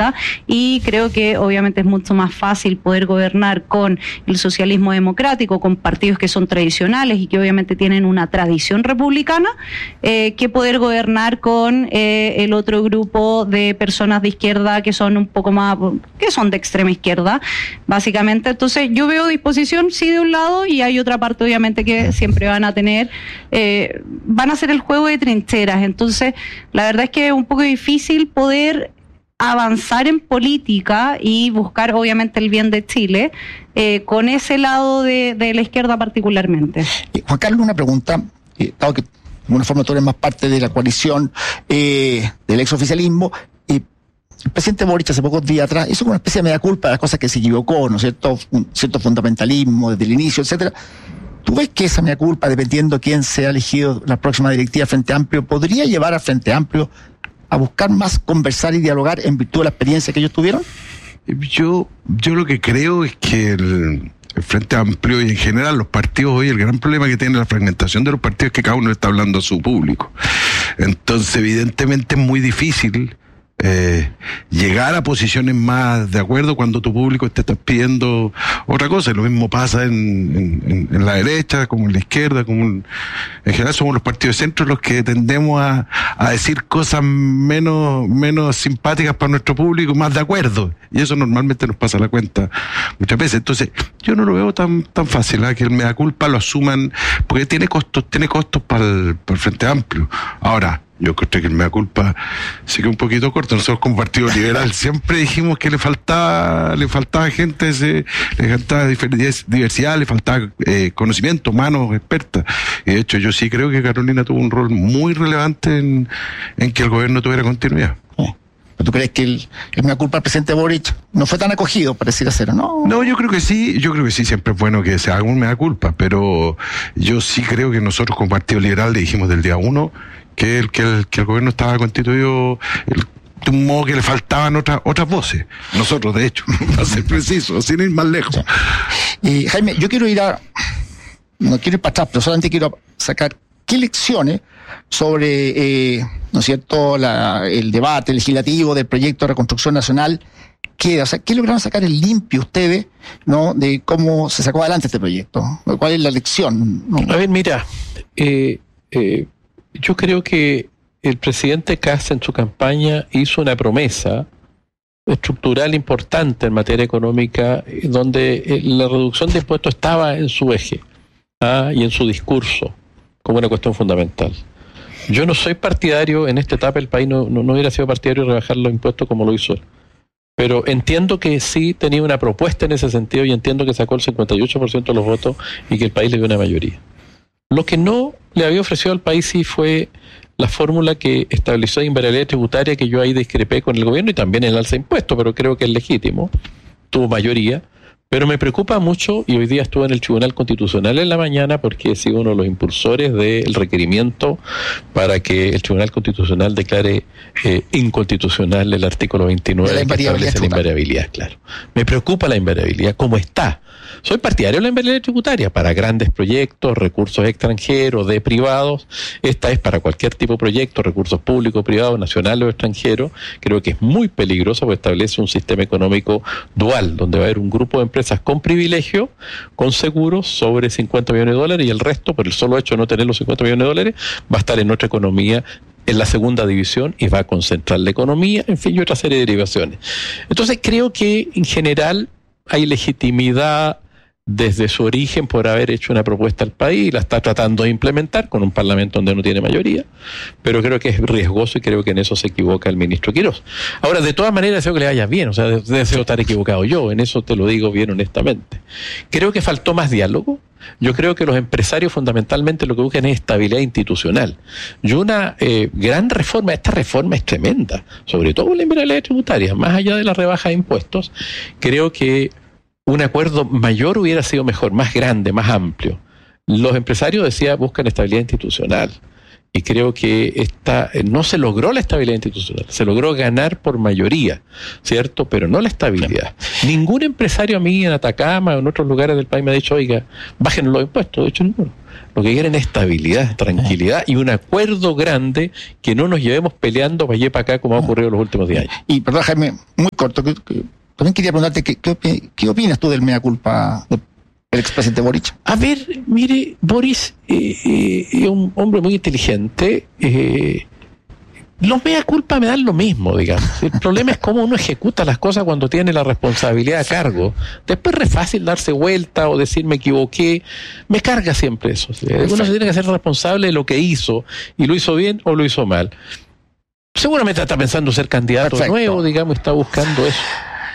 socialista, y creo que obviamente es mucho más fácil poder gobernar con el socialismo democrático, con partidos que son tradicionales y que obviamente tienen una tradición republicana, que poder gobernar con el otro grupo de personas de izquierda que son un poco más, que son de extrema izquierda, básicamente. Entonces yo veo disposición, sí, de un lado, y hay otra parte obviamente que siempre van a tener, van a hacer el juego de trincheras. Entonces la verdad es que es un poco difícil poder avanzar en política y buscar obviamente el bien de Chile con ese lado de la izquierda particularmente. Juan Carlos, una pregunta, dado que de alguna forma tú eres más parte de la coalición del exoficialismo, el presidente Boric hace pocos días atrás hizo una especie de mea culpa de las cosas que se equivocó, ¿no es cierto? Un cierto fundamentalismo desde el inicio, etcétera. ¿Tú ves que esa mea culpa, dependiendo quién sea elegido la próxima directiva Frente Amplio, podría llevar al Frente Amplio a buscar más conversar y dialogar en virtud de la experiencia que ellos tuvieron? Yo lo que creo es que el Frente Amplio y en general los partidos hoy, el gran problema que tiene la fragmentación de los partidos es que cada uno está hablando a su público. Entonces, evidentemente es muy difícil llegar a posiciones más de acuerdo cuando tu público te está pidiendo otra cosa. Lo mismo pasa en la derecha, como en la izquierda, como en general somos los partidos de centro los que tendemos a decir cosas menos simpáticas para nuestro público, más de acuerdo, y eso normalmente nos pasa la cuenta muchas veces. Entonces yo no lo veo tan fácil, que el mea culpa lo asuman, porque tiene costos para el Frente Amplio. Ahora, yo creo que el mea culpa se queda un poquito corto. Nosotros como Partido Liberal siempre dijimos que le faltaba gente, le faltaba diversidad, le faltaba conocimiento, manos expertas. Y de hecho yo sí creo que Carolina tuvo un rol muy relevante en que el gobierno tuviera continuidad. ¿Tú crees que el mea culpa del presidente Boric no fue tan acogido, pareciera ser, no? No, yo creo que sí, siempre es bueno que se haga un mea culpa, pero yo sí creo que nosotros como Partido Liberal le dijimos del día 1 que el gobierno estaba constituido de un modo que le faltaban otras voces. Nosotros, de hecho, para ser preciso, sin ir más lejos. Jaime, yo quiero no quiero ir para atrás, pero solamente quiero sacar qué lecciones sobre, ¿no es cierto?, el debate legislativo del proyecto de reconstrucción nacional queda. O sea, ¿qué lograron sacar en limpio ustedes, ¿no?, de cómo se sacó adelante este proyecto? ¿Cuál es la lección? ¿No? A ver, mira, yo creo que el presidente Kast en su campaña hizo una promesa estructural importante en materia económica, donde la reducción de impuestos estaba en su eje y en su discurso como una cuestión fundamental. Yo no soy partidario, en esta etapa del país no hubiera sido partidario de rebajar los impuestos como lo hizo él, pero entiendo que sí tenía una propuesta en ese sentido y entiendo que sacó el 58% de los votos y que el país le dio una mayoría. Lo que no le había ofrecido al país sí fue la fórmula que estableció de invariabilidad tributaria, que yo ahí discrepé con el gobierno, y también el alza de impuestos, pero creo que es legítimo, tuvo mayoría. Pero me preocupa mucho, y hoy día estuve en el Tribunal Constitucional en la mañana porque he sido uno de los impulsores del requerimiento para que el Tribunal Constitucional declare inconstitucional el artículo 29 que establece la invariabilidad, claro. Me preocupa la invariabilidad, ¿cómo está? Soy partidario de la invariabilidad tributaria para grandes proyectos, recursos extranjeros, de privados. Esta es para cualquier tipo de proyecto, recursos públicos, privados, nacionales o extranjeros. Creo que es muy peligroso porque establece un sistema económico dual, donde va a haber un grupo de empresas con privilegio, con seguros sobre $50 millones, y el resto, por el solo hecho de no tener los $50 millones, va a estar en nuestra economía en la segunda división y va a concentrar la economía, en fin, y otra serie de derivaciones. Entonces creo que en general hay legitimidad desde su origen por haber hecho una propuesta al país y la está tratando de implementar con un parlamento donde no tiene mayoría, pero creo que es riesgoso y creo que en eso se equivoca el ministro Quirós. Ahora, de todas maneras, deseo que le vaya bien, o sea, deseo estar equivocado yo, en eso te lo digo bien honestamente. Creo que faltó más diálogo. Yo creo que los empresarios fundamentalmente lo que buscan es estabilidad institucional. Y una gran reforma, esta reforma es tremenda, sobre todo la invariabilidad tributaria, más allá de la rebaja de impuestos, creo que un acuerdo mayor hubiera sido mejor, más grande, más amplio. Los empresarios, decía, buscan estabilidad institucional. Y creo que no se logró la estabilidad institucional, se logró ganar por mayoría, ¿cierto? Pero no la estabilidad. Ningún empresario a mí en Atacama o en otros lugares del país me ha dicho, oiga, bajen los impuestos. De hecho, ninguno. Lo que quieren es estabilidad, tranquilidad y un acuerdo grande, que no nos llevemos peleando para allá y para acá como ha ocurrido en los últimos 10 años. Y perdón, Jaime, muy corto, también quería preguntarte ¿qué opinas tú del mea culpa del expresidente Boric? A ver, mire, Boris es un hombre muy inteligente. Los mea culpa me dan lo mismo, digamos. El problema es cómo uno ejecuta las cosas cuando tiene la responsabilidad a cargo. Después es fácil darse vuelta o decir me equivoqué. Me carga siempre eso. Uno se tiene que ser responsable de lo que hizo, y lo hizo bien o lo hizo mal. Seguramente está pensando ser candidato nuevo, digamos, está buscando eso.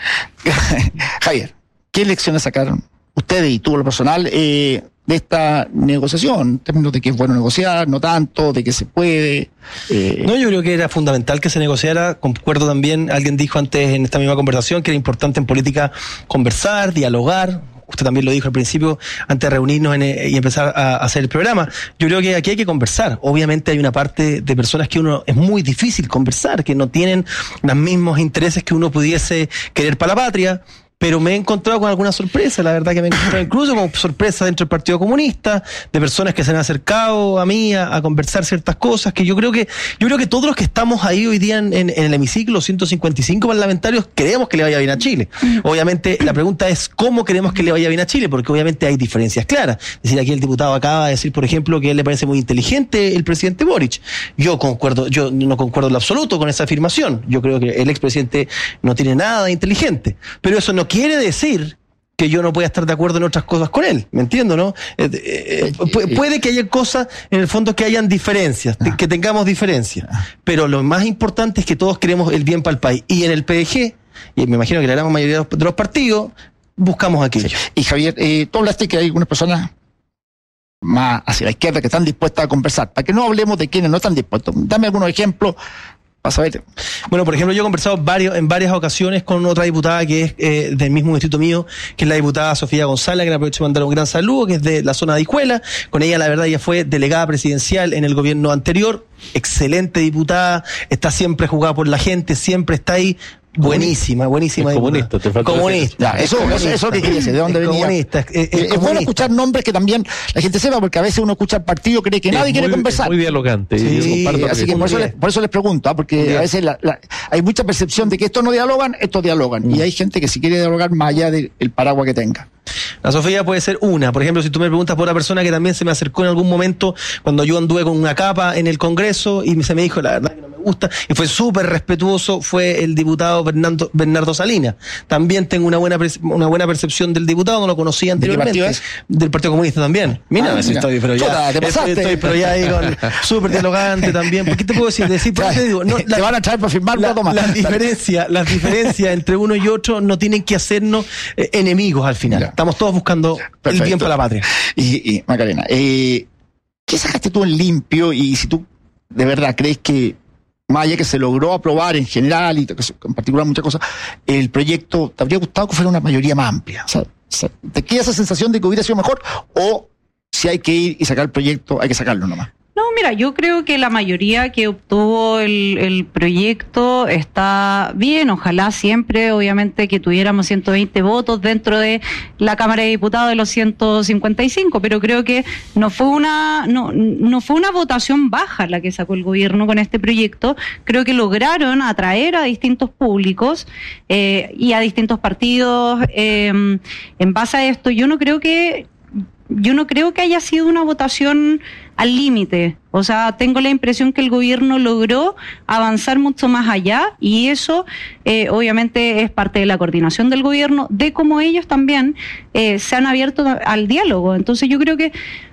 Javier, ¿qué lecciones sacaron ustedes y tú, lo personal, de esta negociación? En términos de que es bueno negociar, no tanto, de que se puede. No, yo creo que era fundamental que se negociara. Concuerdo también, alguien dijo antes en esta misma conversación que era importante en política conversar, dialogar. Usted también lo dijo al principio, antes de reunirnos y empezar a hacer el programa. Yo creo que aquí hay que conversar. Obviamente hay una parte de personas que es muy difícil conversar, que no tienen los mismos intereses que uno pudiese querer para la patria. Pero me he encontrado con alguna sorpresa, la verdad que me he encontrado incluso con sorpresa dentro del Partido Comunista, de personas que se han acercado a mí a conversar ciertas cosas, que yo creo que todos los que estamos ahí hoy día en el hemiciclo, 155 parlamentarios, queremos que le vaya bien a Chile. Obviamente la pregunta es cómo queremos que le vaya bien a Chile, porque obviamente hay diferencias claras. Es decir, aquí el diputado acaba de decir, por ejemplo, que a él le parece muy inteligente el presidente Boric. Yo no concuerdo en lo absoluto con esa afirmación. Yo creo que el expresidente no tiene nada de inteligente, pero eso no quiere decir que yo no pueda estar de acuerdo en otras cosas con él, ¿me entiendo, no? Puede que haya cosas, en el fondo, que hayan diferencias, que tengamos diferencias, pero lo más importante es que todos queremos el bien para el país, y en el PDG, y me imagino que la gran mayoría de los partidos, buscamos aquello. Y Javier, tú hablaste que hay algunas personas más hacia la izquierda que están dispuestas a conversar, para que no hablemos de quienes no están dispuestos. Dame algunos ejemplos. Bueno, por ejemplo, yo he conversado en varias ocasiones con otra diputada que es del mismo distrito mío, que es la diputada Sofía González, que le aprovecho de mandar un gran saludo, que es de la zona de Hijuela. Con ella, la verdad, ella fue delegada presidencial en el gobierno anterior, excelente diputada, está siempre jugada por la gente, siempre está ahí. Buenísima. Es comunista, te falta comunista. Eso que quería decir, ¿de dónde venía? Comunista. Es bueno escuchar nombres que también la gente sepa, porque a veces uno escucha el partido, cree que nadie quiere conversar. Es muy dialogante. Sí, así que por eso les pregunto, porque a veces hay mucha percepción de que estos no dialogan, estos dialogan. Y hay gente que si quiere dialogar más allá del paraguas que tenga. La Sofía puede ser una. Por ejemplo, si tú me preguntas por una persona que también se me acercó en algún momento cuando yo anduve con una capa en el Congreso y se me dijo, la verdad que no me gusta, y fue súper respetuoso, fue el diputado Bernardo Salinas. También tengo una buena percepción del diputado, no lo conocía anteriormente. ¿De qué partido es? Del Partido Comunista también. Mira, estoy pero ya ahí con súper dialogante también. ¿Por qué te puedo decir? ¿Por qué te digo? No, te van a traer para firmar, las diferencias entre uno y otro no tienen que hacernos enemigos al final. Ya. Estamos todos buscando el bien para la patria. Y Macarena, ¿qué sacaste tú en limpio? Y si tú de verdad crees que, más allá que se logró aprobar en general y en particular muchas cosas, el proyecto, ¿te habría gustado que fuera una mayoría más amplia? O sea, ¿te queda esa sensación de que hubiera sido mejor? ¿O si hay que ir y sacar el proyecto, hay que sacarlo nomás? No, mira, yo creo que la mayoría que obtuvo el proyecto está bien. Ojalá siempre, obviamente, que tuviéramos 120 votos dentro de la Cámara de Diputados de los 155, pero creo que no fue una votación baja la que sacó el gobierno con este proyecto. Creo que lograron atraer a distintos públicos y a distintos partidos en base a esto. Yo no creo que haya sido una votación al límite. O sea, tengo la impresión que el gobierno logró avanzar mucho más allá, y eso obviamente es parte de la coordinación del gobierno, de cómo ellos también se han abierto al diálogo. Entonces yo creo que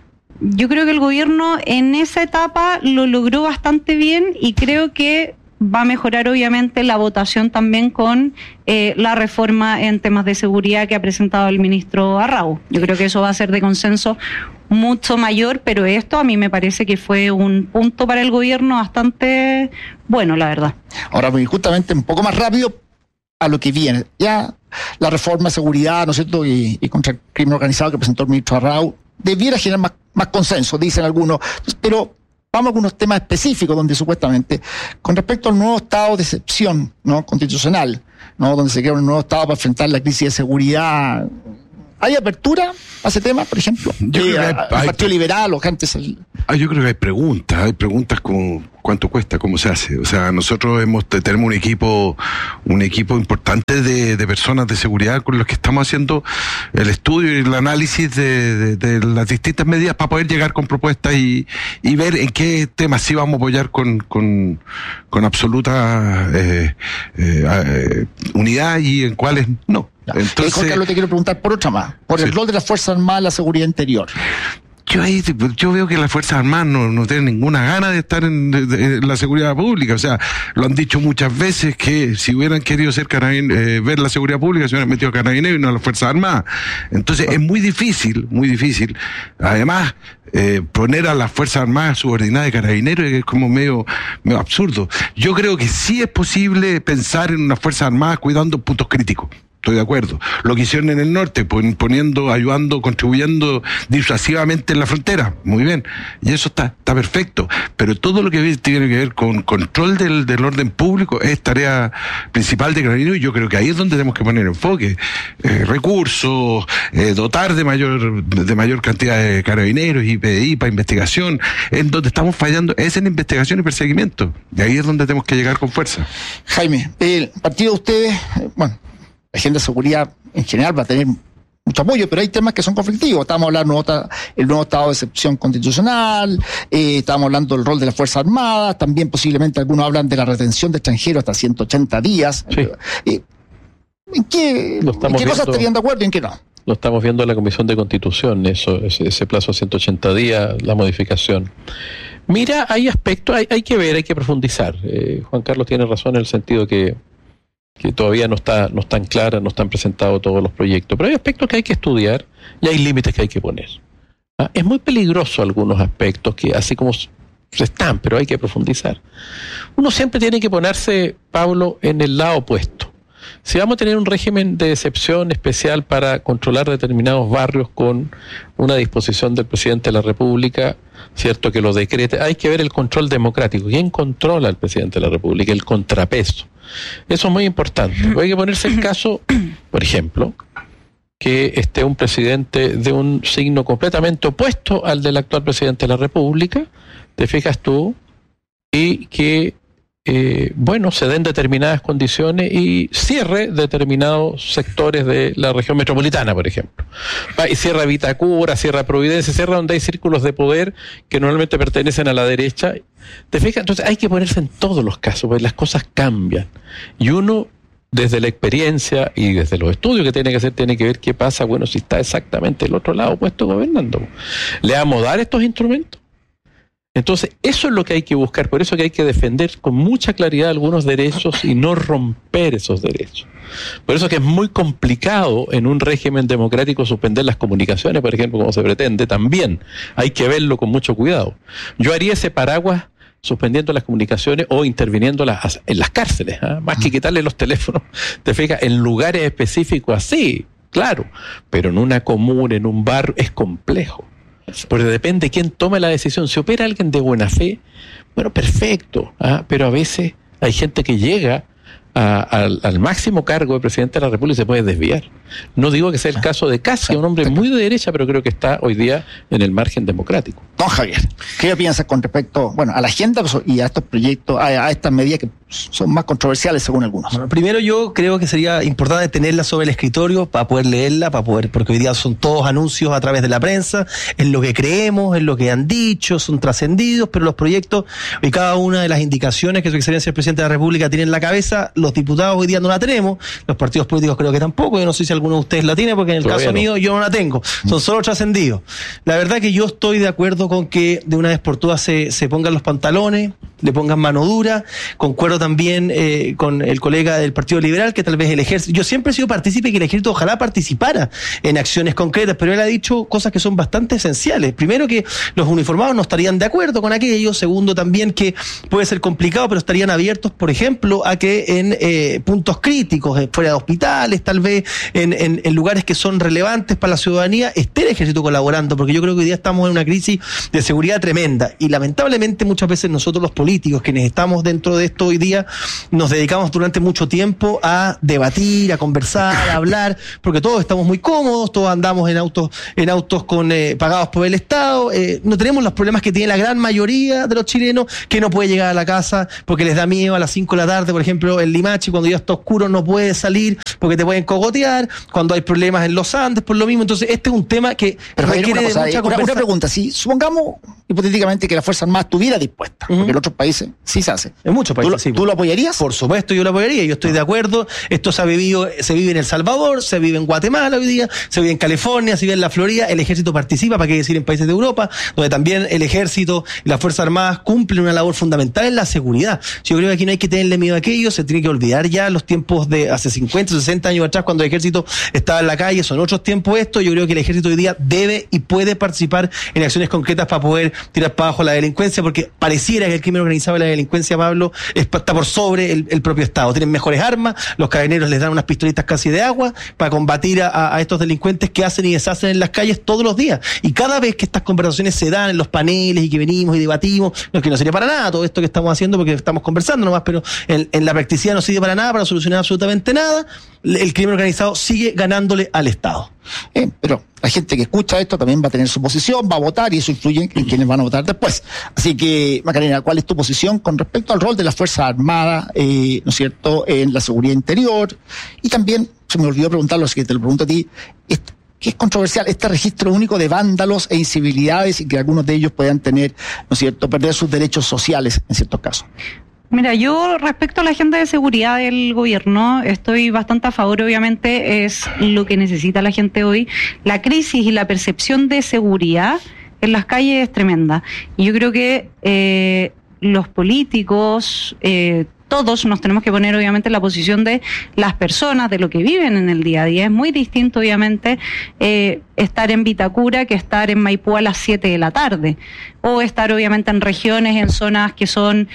el gobierno en esa etapa lo logró bastante bien, y creo que va a mejorar obviamente la votación también con la reforma en temas de seguridad que ha presentado el ministro Arrau. Yo creo que eso va a ser de consenso mucho mayor, pero esto a mí me parece que fue un punto para el gobierno bastante bueno, la verdad. Ahora, justamente un poco más rápido a lo que viene. Ya la reforma de seguridad, ¿no es cierto?, y contra el crimen organizado que presentó el ministro Arrau, debiera generar más consenso, dicen algunos, pero vamos a algunos temas específicos donde supuestamente, con respecto al nuevo estado de excepción, ¿no?, constitucional, ¿no?, donde se crea un nuevo estado para enfrentar la crisis de seguridad. ¿Hay apertura a ese tema, por ejemplo? ¿Al Partido Liberal o que antes? Yo creo que hay preguntas como cuánto cuesta, cómo se hace. O sea, nosotros tenemos un equipo importante de personas de seguridad con los que estamos haciendo el estudio y el análisis de las distintas medidas para poder llegar con propuestas y ver en qué temas sí vamos a apoyar con absoluta unidad y en cuáles no. Entonces, Juan Carlos, te quiero preguntar por otra más, por el rol de las Fuerzas Armadas en la seguridad interior. Yo veo que las Fuerzas Armadas no tienen ninguna gana de estar en la seguridad pública. O sea, lo han dicho muchas veces que si hubieran querido ser ver la seguridad pública, se hubieran metido a Carabineros y no a las Fuerzas Armadas. Entonces es muy difícil. Además, poner a las Fuerzas Armadas subordinadas de Carabineros es como medio absurdo. Yo creo que sí es posible pensar en unas Fuerzas Armadas cuidando puntos críticos. Estoy de acuerdo. Lo que hicieron en el norte, ayudando, contribuyendo disuasivamente en la frontera. Muy bien. Y eso está perfecto. Pero todo lo que tiene que ver con control del orden público es tarea principal de Carabineros, y yo creo que ahí es donde tenemos que poner enfoque. Recursos, dotar de mayor cantidad de Carabineros y PDI para investigación. En donde estamos fallando es en investigación y perseguimiento. Y ahí es donde tenemos que llegar con fuerza. Jaime, el partido de ustedes, la agenda de seguridad en general va a tener mucho apoyo, pero hay temas que son conflictivos. Estamos hablando del nuevo estado de excepción constitucional, estamos hablando del rol de las Fuerzas Armadas, también posiblemente algunos hablan de la retención de extranjeros hasta 180 días. Sí. ¿En qué cosas estarían de acuerdo y en qué no? Lo estamos viendo en la Comisión de Constitución, ese plazo de 180 días, la modificación. Mira, hay aspectos, hay que ver, hay que profundizar. Juan Carlos tiene razón en el sentido que todavía no están claras, no están presentados todos los proyectos, pero hay aspectos que hay que estudiar y hay límites que hay que poner. Es muy peligroso algunos aspectos que así como están, pero hay que profundizar. Uno siempre tiene que ponerse, Pablo, en el lado opuesto. Si vamos a tener un régimen de excepción especial para controlar determinados barrios con una disposición del presidente de la República, cierto que lo decrete, hay que ver el control democrático. ¿Quién controla al presidente de la República? El contrapeso. Eso es muy importante. Hay que ponerse el caso, por ejemplo, que esté un presidente de un signo completamente opuesto al del actual presidente de la República, te fijas tú, y que se den determinadas condiciones y cierre determinados sectores de la región metropolitana, por ejemplo. Y cierra Vitacura, cierra Providencia, cierra donde hay círculos de poder que normalmente pertenecen a la derecha. ¿Te fijas? Entonces hay que ponerse en todos los casos, porque las cosas cambian. Y uno, desde la experiencia y desde los estudios que tiene que hacer, tiene que ver qué pasa, si está exactamente el otro lado puesto gobernando. ¿Le vamos a dar estos instrumentos? Entonces, eso es lo que hay que buscar, por eso que hay que defender con mucha claridad algunos derechos y no romper esos derechos. Por eso que es muy complicado en un régimen democrático suspender las comunicaciones, por ejemplo, como se pretende, también hay que verlo con mucho cuidado. Yo haría ese paraguas suspendiendo las comunicaciones o interviniendo en las cárceles, más que quitarle los teléfonos, te fijas, en lugares específicos así, claro, pero en una comuna, en un barrio, es complejo. Porque depende de quién tome la decisión. Si opera alguien de buena fe, perfecto, pero a veces hay gente que llega al máximo cargo de presidente de la República y se puede desviar. No digo que sea el caso de Cassia, un hombre muy de derecha, pero creo que está hoy día en el margen democrático. Don Javier, ¿qué piensas con respecto a la agenda y a estos proyectos, a estas medidas que son más controversiales según algunos? Bueno, primero yo creo que sería importante tenerla sobre el escritorio para poder leerla, porque hoy día son todos anuncios a través de la prensa, es lo que creemos, es lo que han dicho, son trascendidos, pero los proyectos y cada una de las indicaciones que su excelencia el presidente de la República tiene en la cabeza, los diputados hoy día no la tenemos, los partidos políticos creo que tampoco, yo no sé si alguno de ustedes la tiene, porque en el caso mío yo no la tengo, son solo trascendidos. La verdad que yo estoy de acuerdo con que de una vez por todas se pongan los pantalones, le pongan mano dura. Concuerdo también con el colega del Partido Liberal que tal vez el ejército, yo siempre he sido partícipe que el ejército ojalá participara en acciones concretas, pero él ha dicho cosas que son bastante esenciales. Primero, que los uniformados no estarían de acuerdo con aquello. Segundo, también que puede ser complicado, pero estarían abiertos, por ejemplo, a que en puntos críticos, fuera de hospitales, tal vez en lugares que son relevantes para la ciudadanía, esté el ejército colaborando, porque yo creo que hoy día estamos en una crisis de seguridad tremenda y lamentablemente muchas veces nosotros los políticos, quienes estamos dentro de esto hoy día, nos dedicamos durante mucho tiempo a debatir, a conversar, a hablar, porque todos estamos muy cómodos, todos andamos en autos con pagados por el Estado, no tenemos los problemas que tiene la gran mayoría de los chilenos, que no puede llegar a la casa porque les da miedo a las 5 de la tarde, por ejemplo, en Limache, cuando ya está oscuro no puedes salir porque te pueden cogotear, cuando hay problemas en los Andes, por lo mismo. Entonces, este es un tema que requiere de mucha conversación. Una pregunta, si supongamos hipotéticamente que la Fuerza Armada estuviera dispuesta, porque en otros países sí se hace. En muchos países, sí. ¿Tú lo apoyarías? Por supuesto, yo lo apoyaría, yo estoy de acuerdo. Esto se vive en El Salvador, se vive en Guatemala hoy día, se vive en California, se vive en la Florida, el ejército participa, para qué decir en países de Europa, donde también el ejército y las Fuerzas Armadas cumplen una labor fundamental en la seguridad. Yo creo que aquí no hay que tenerle miedo a aquello, se tiene que olvidar ya los tiempos de hace 50, 60 años atrás, cuando el ejército estaba en la calle, son otros tiempos esto. Yo creo que el ejército hoy día debe y puede participar en acciones concretas para poder tirar para abajo la delincuencia, porque pareciera que el crimen organizado y la delincuencia, Pablo, está por sobre el propio Estado. Tienen mejores armas, los carabineros les dan unas pistolitas casi de agua para combatir a estos delincuentes que hacen y deshacen en las calles todos los días. Y cada vez que estas conversaciones se dan en los paneles y que venimos y debatimos, no es que no sería para nada todo esto que estamos haciendo porque estamos conversando nomás, pero en la practicidad no sirve para nada, para solucionar absolutamente nada. El crimen organizado sigue ganándole al Estado. Pero la gente que escucha esto también va a tener su posición, va a votar y eso influye en quienes van a votar después. Así que, Macarena, ¿cuál es tu posición con respecto al rol de las Fuerzas Armadas, ¿no es cierto?, en la seguridad interior? Y también, se me olvidó preguntarlo, así que te lo pregunto a ti, que es controversial este registro único de vándalos e incivilidades y que algunos de ellos puedan tener, ¿no es cierto?, perder sus derechos sociales en ciertos casos. Mira, yo respecto a la agenda de seguridad del gobierno estoy bastante a favor, obviamente es lo que necesita la gente hoy. La crisis y la percepción de seguridad en las calles es tremenda. Y yo creo que los políticos, todos nos tenemos que poner obviamente en la posición de las personas, de lo que viven en el día a día. Es muy distinto obviamente estar en Vitacura que estar en Maipú a las 7 de la tarde, o estar obviamente en regiones, en zonas que son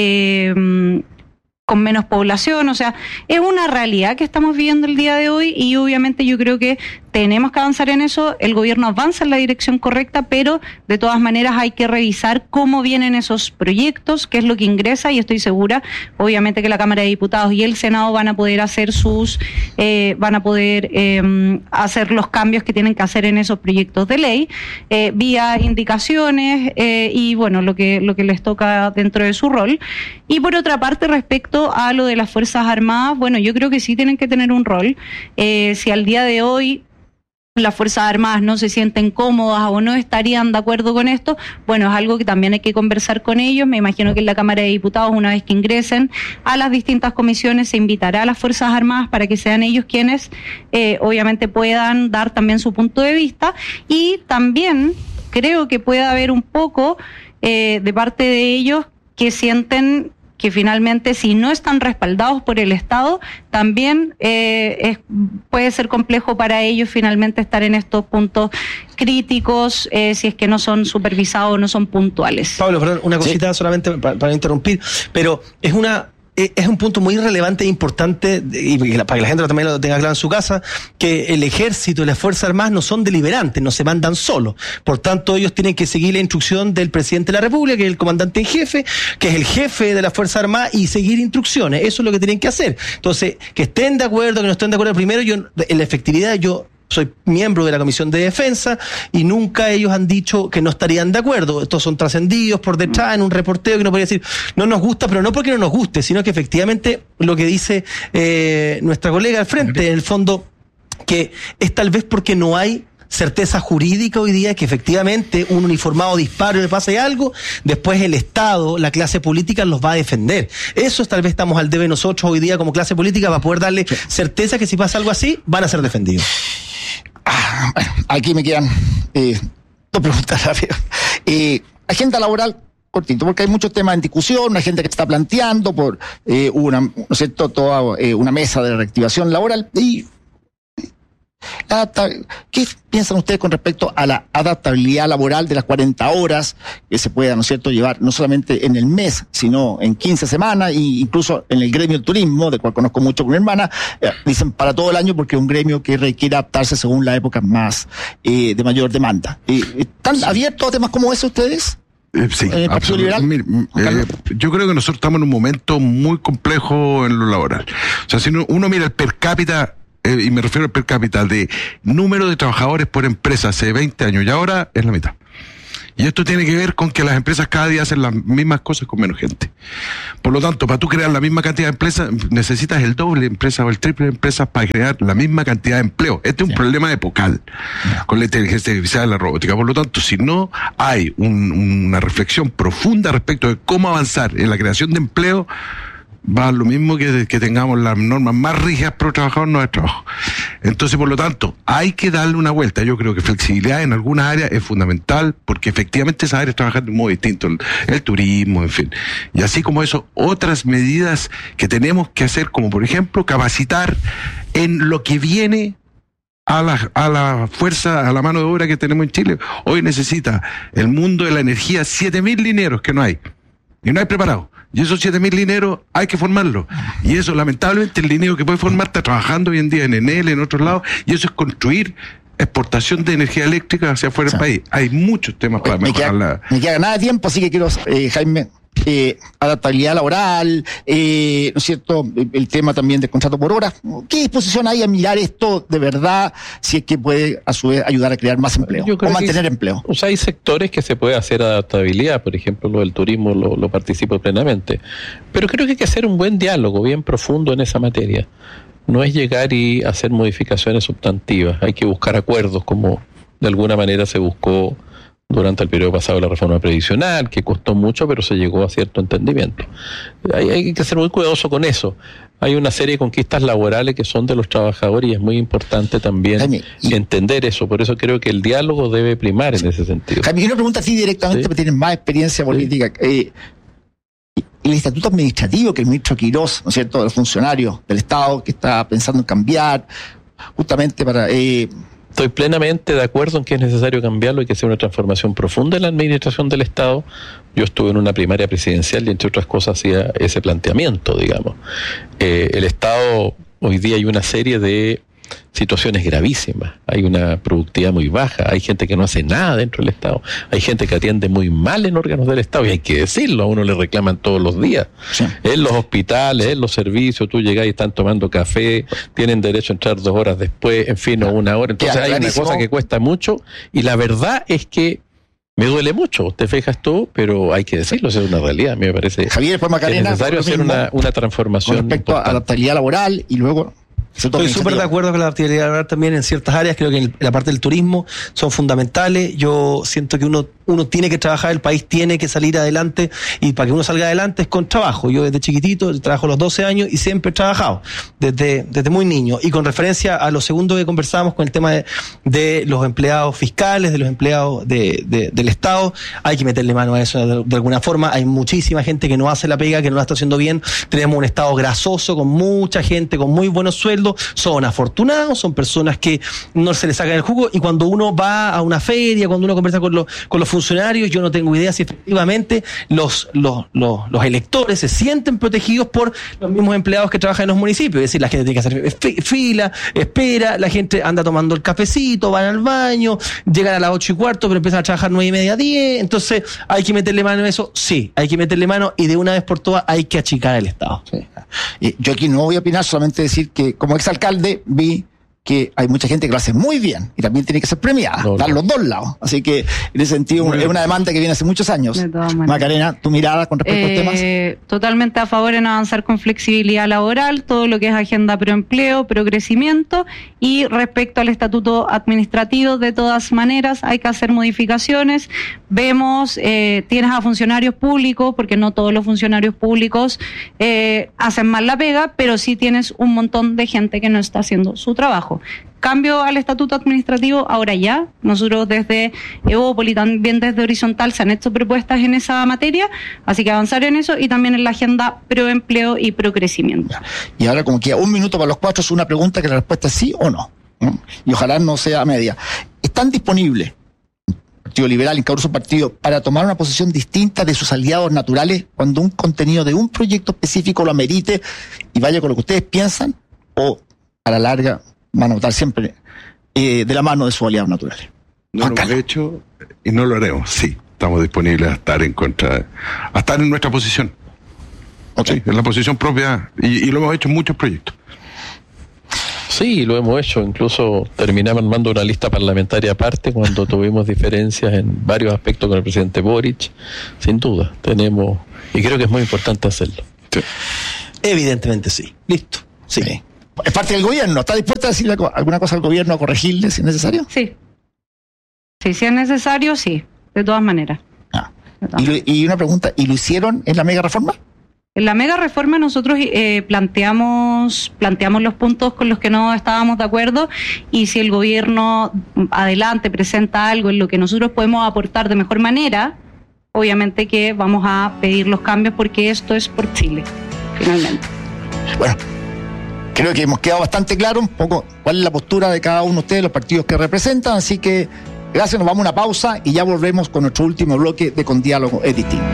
con menos población. O sea, es una realidad que estamos viviendo el día de hoy y obviamente yo creo que tenemos que avanzar en eso. El gobierno avanza en la dirección correcta, pero de todas maneras hay que revisar cómo vienen esos proyectos, qué es lo que ingresa, y estoy segura, obviamente, que la Cámara de Diputados y el Senado van a poder hacer hacer los cambios que tienen que hacer en esos proyectos de ley, vía indicaciones y bueno, lo que les toca dentro de su rol. Y por otra parte, respecto a lo de las Fuerzas Armadas, bueno, yo creo que sí tienen que tener un rol. Si al día de hoy las Fuerzas Armadas no se sienten cómodas o no estarían de acuerdo con esto, bueno, es algo que también hay que conversar con ellos. Me imagino que en la Cámara de Diputados, una vez que ingresen a las distintas comisiones, se invitará a las Fuerzas Armadas para que sean ellos quienes obviamente puedan dar también su punto de vista. Y también creo que puede haber un poco de parte de ellos que sienten que finalmente, si no están respaldados por el Estado, también puede ser complejo para ellos finalmente estar en estos puntos críticos, si es que no son supervisados o no son puntuales. Pablo, perdón, una cosita solamente para interrumpir, pero es un punto muy relevante e importante, y para que la gente también lo tenga claro en su casa, que el ejército y las Fuerzas Armadas no son deliberantes, no se mandan solos. Por tanto, ellos tienen que seguir la instrucción del presidente de la República, que es el comandante en jefe, que es el jefe de las Fuerzas Armadas, y seguir instrucciones. Eso es lo que tienen que hacer. Entonces, que estén de acuerdo, que no estén de acuerdo. Primero, en la efectividad, yo soy miembro de la Comisión de Defensa y nunca ellos han dicho que no estarían de acuerdo. Estos son trascendidos por detrás en un reporteo que no podría decir no nos gusta, pero no porque no nos guste, sino que efectivamente lo que dice nuestra colega al frente, en el fondo, que es tal vez porque no hay certeza jurídica hoy día, que efectivamente un uniformado disparo y le pase algo, después el Estado, la clase política los va a defender. Eso es, tal vez estamos al debe nosotros hoy día como clase política para poder darle certeza que si pasa algo así, van a ser defendidos. Bueno, aquí me quedan dos preguntas rápidas. Agenda laboral, cortito, porque hay muchos temas en discusión, una gente que está planteando por ¿no es cierto?, toda una mesa de reactivación laboral, y ¿Qué piensan ustedes con respecto a la adaptabilidad laboral de las 40 horas que se pueda, ¿no es cierto?, llevar no solamente en el mes, sino en 15 semanas, e incluso en el gremio del turismo, del cual conozco mucho con mi hermana, dicen para todo el año porque es un gremio que requiere adaptarse según la época más de mayor demanda. ¿Están abiertos a temas como ese ustedes? Sí, absolutamente. Yo creo que nosotros estamos en un momento muy complejo en lo laboral. O sea, si uno mira el per cápita, y me refiero al per cápita de número de trabajadores por empresa hace 20 años y ahora es la mitad. Y esto tiene que ver con que las empresas cada día hacen las mismas cosas con menos gente. Por lo tanto, para tú crear la misma cantidad de empresas, necesitas el doble de empresas o el triple de empresas para crear la misma cantidad de empleo. Este es un problema epocal con la inteligencia artificial y la robótica. Por lo tanto, si no hay una reflexión profunda respecto de cómo avanzar en la creación de empleo, va a lo mismo que tengamos las normas más rígidas pro trabajador, no de trabajo. Entonces, por lo tanto, hay que darle una vuelta. Yo creo que flexibilidad en algunas áreas es fundamental, porque efectivamente esas áreas trabajan de un modo distinto, el turismo, en fin. Y así como eso, otras medidas que tenemos que hacer, como por ejemplo, capacitar en lo que viene a la fuerza, a la mano de obra que tenemos en Chile. Hoy necesita el mundo de la energía 7.000 linieros que no hay. Y no hay preparado. Y esos 7.000 lineros hay que formarlos. Y eso, lamentablemente, el linero que puede formar está trabajando hoy en día en Enel, en otros lados, y eso es construir exportación de energía eléctrica hacia afuera del país. Hay muchos temas para mejorar me queda nada de tiempo, así que quiero, Jaime, adaptabilidad laboral, ¿no es cierto?, el tema también del contrato por hora. ¿Qué disposición hay a mirar esto de verdad, si es que puede a su vez ayudar a crear más empleo o mantener empleo? O sea, hay sectores que se puede hacer adaptabilidad, por ejemplo, lo del turismo lo participo plenamente, pero creo que hay que hacer un buen diálogo bien profundo en esa materia. No es llegar y hacer modificaciones sustantivas, hay que buscar acuerdos, como de alguna manera se buscó durante el periodo pasado de la reforma previsional, que costó mucho, pero se llegó a cierto entendimiento. Hay que ser muy cuidadoso con eso. Hay una serie de conquistas laborales que son de los trabajadores y es muy importante también entender eso. Por eso creo que el diálogo debe primar en ese sentido. Jaime, una pregunta así directamente, porque tienes más experiencia política. El estatuto administrativo que el ministro Quirós, ¿no es cierto?, de los funcionarios del Estado, que está pensando en cambiar, justamente para... Estoy plenamente de acuerdo en que es necesario cambiarlo y que sea una transformación profunda en la administración del Estado. Yo estuve en una primaria presidencial y, entre otras cosas, hacía ese planteamiento, digamos. El Estado, hoy día hay una serie de situaciones gravísimas. Hay una productividad muy baja, hay gente que no hace nada dentro del Estado, hay gente que atiende muy mal en órganos del Estado, y hay que decirlo, a uno le reclaman todos los días. Sí. En los hospitales, en los servicios, tú llegás y están tomando café, tienen derecho a entrar 2 horas después, en fin, o 1 hora. Entonces hay una cosa que cuesta mucho, y la verdad es que me duele mucho, te fijas tú, pero hay que decirlo, eso es una realidad. A mí me parece Javier, pues, Macarena, que es necesario hacer una transformación con respecto a adaptabilidad laboral y luego... Estoy súper de acuerdo con la adaptabilidad laboral también en ciertas áreas. Creo que en la parte del turismo son fundamentales. Yo siento que uno tiene que trabajar, el país tiene que salir adelante, y para que uno salga adelante es con trabajo. Yo desde chiquitito trabajo a los 12 años y siempre he trabajado desde muy niño. Y con referencia a lo segundo que conversábamos con el tema de los empleados fiscales, de los empleados del Estado, hay que meterle mano a eso de alguna forma. Hay muchísima gente que no hace la pega, que no la está haciendo bien. Tenemos un Estado grasoso con mucha gente con muy buenos sueldos. Son afortunados, son personas que no se les sacan el jugo, y cuando uno va a una feria, cuando uno conversa con los funcionarios, yo no tengo idea si efectivamente los electores se sienten protegidos por los mismos empleados que trabajan en los municipios. Es decir, la gente tiene que hacer fila, espera, la gente anda tomando el cafecito, van al baño, llegan a las 8:15, pero empiezan a trabajar 9:30, 10. Entonces, ¿hay que meterle mano a eso? Sí, hay que meterle mano, y de una vez por todas hay que achicar el Estado. Sí. Yo aquí no voy a opinar, solamente decir que como exalcalde vi que hay mucha gente que lo hace muy bien y también tiene que ser premiada, dar los dos lados. Así que en ese sentido es una demanda que viene hace muchos años. Macarena, tu mirada con respecto a los temas. Totalmente a favor en avanzar con flexibilidad laboral, todo lo que es agenda proempleo, procrecimiento, y respecto al estatuto administrativo, de todas maneras hay que hacer modificaciones. Vemos, tienes a funcionarios públicos, porque no todos los funcionarios públicos hacen mal la pega, pero sí tienes un montón de gente que no está haciendo su trabajo. Cambio al estatuto administrativo ahora ya. Nosotros desde Evópoli, también desde Horizontal, se han hecho propuestas en esa materia, así que avanzar en eso, y también en la agenda proempleo y procrecimiento. Y ahora, como queda 1 minuto para los 4, es una pregunta que la respuesta es sí o no. ¿no? Y ojalá no sea a media. ¿Están disponibles el Partido Liberal, encabezado su partido, para tomar una posición distinta de sus aliados naturales cuando un contenido de un proyecto específico lo amerite y vaya con lo que ustedes piensan? ¿O a la larga van a votar siempre de la mano de sus aliados naturales? No lo hemos hecho y no lo haremos, sí. Estamos disponibles a estar a estar en nuestra posición. Okay. Sí, en la posición propia, y lo hemos hecho en muchos proyectos. Sí, lo hemos hecho. Incluso terminamos armando una lista parlamentaria aparte cuando tuvimos diferencias en varios aspectos con el presidente Boric. Sin duda, tenemos, y creo que es muy importante hacerlo. Sí. Evidentemente sí. Listo. Sí. Es parte del gobierno. ¿Está dispuesta a decirle alguna cosa al gobierno, a corregirle si es necesario? Sí. Sí, si es necesario, sí. De todas maneras. Y una pregunta, ¿y lo hicieron en la mega reforma? En la mega reforma nosotros planteamos los puntos con los que no estábamos de acuerdo, y si el gobierno adelante presenta algo en lo que nosotros podemos aportar de mejor manera, obviamente que vamos a pedir los cambios, porque esto es por Chile, finalmente. Bueno, creo que hemos quedado bastante claro un poco cuál es la postura de cada uno de ustedes, los partidos que representan, así que gracias, nos vamos a una pausa y ya volvemos con nuestro último bloque de Con Diálogo es Distinto.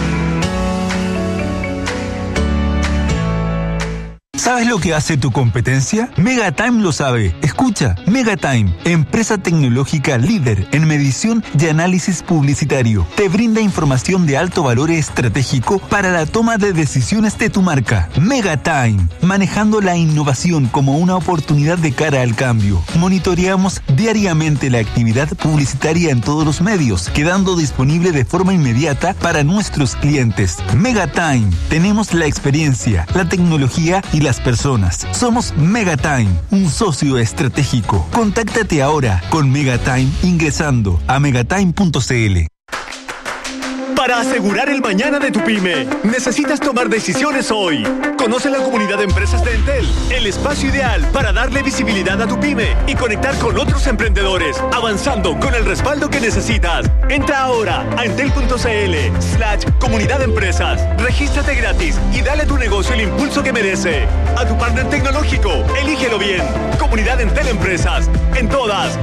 ¿Sabes lo que hace tu competencia? Megatime lo sabe. Escucha, Megatime, empresa tecnológica líder en medición y análisis publicitario. Te brinda información de alto valor estratégico para la toma de decisiones de tu marca. Megatime, manejando la innovación como una oportunidad de cara al cambio. Monitoreamos diariamente la actividad publicitaria en todos los medios, quedando disponible de forma inmediata para nuestros clientes. Megatime, tenemos la experiencia, la tecnología y las personas. Somos Megatime, un socio estratégico. Contáctate ahora con Megatime ingresando a megatime.cl. Para asegurar el mañana de tu pyme, necesitas tomar decisiones hoy. Conoce la comunidad de empresas de Entel, el espacio ideal para darle visibilidad a tu pyme y conectar con otros emprendedores, avanzando con el respaldo que necesitas. Entra ahora a entel.cl/comunidad de empresas. Regístrate gratis y dale a tu negocio el impulso que merece. A tu partner tecnológico, elígelo bien. Comunidad Entel Empresas. En todas.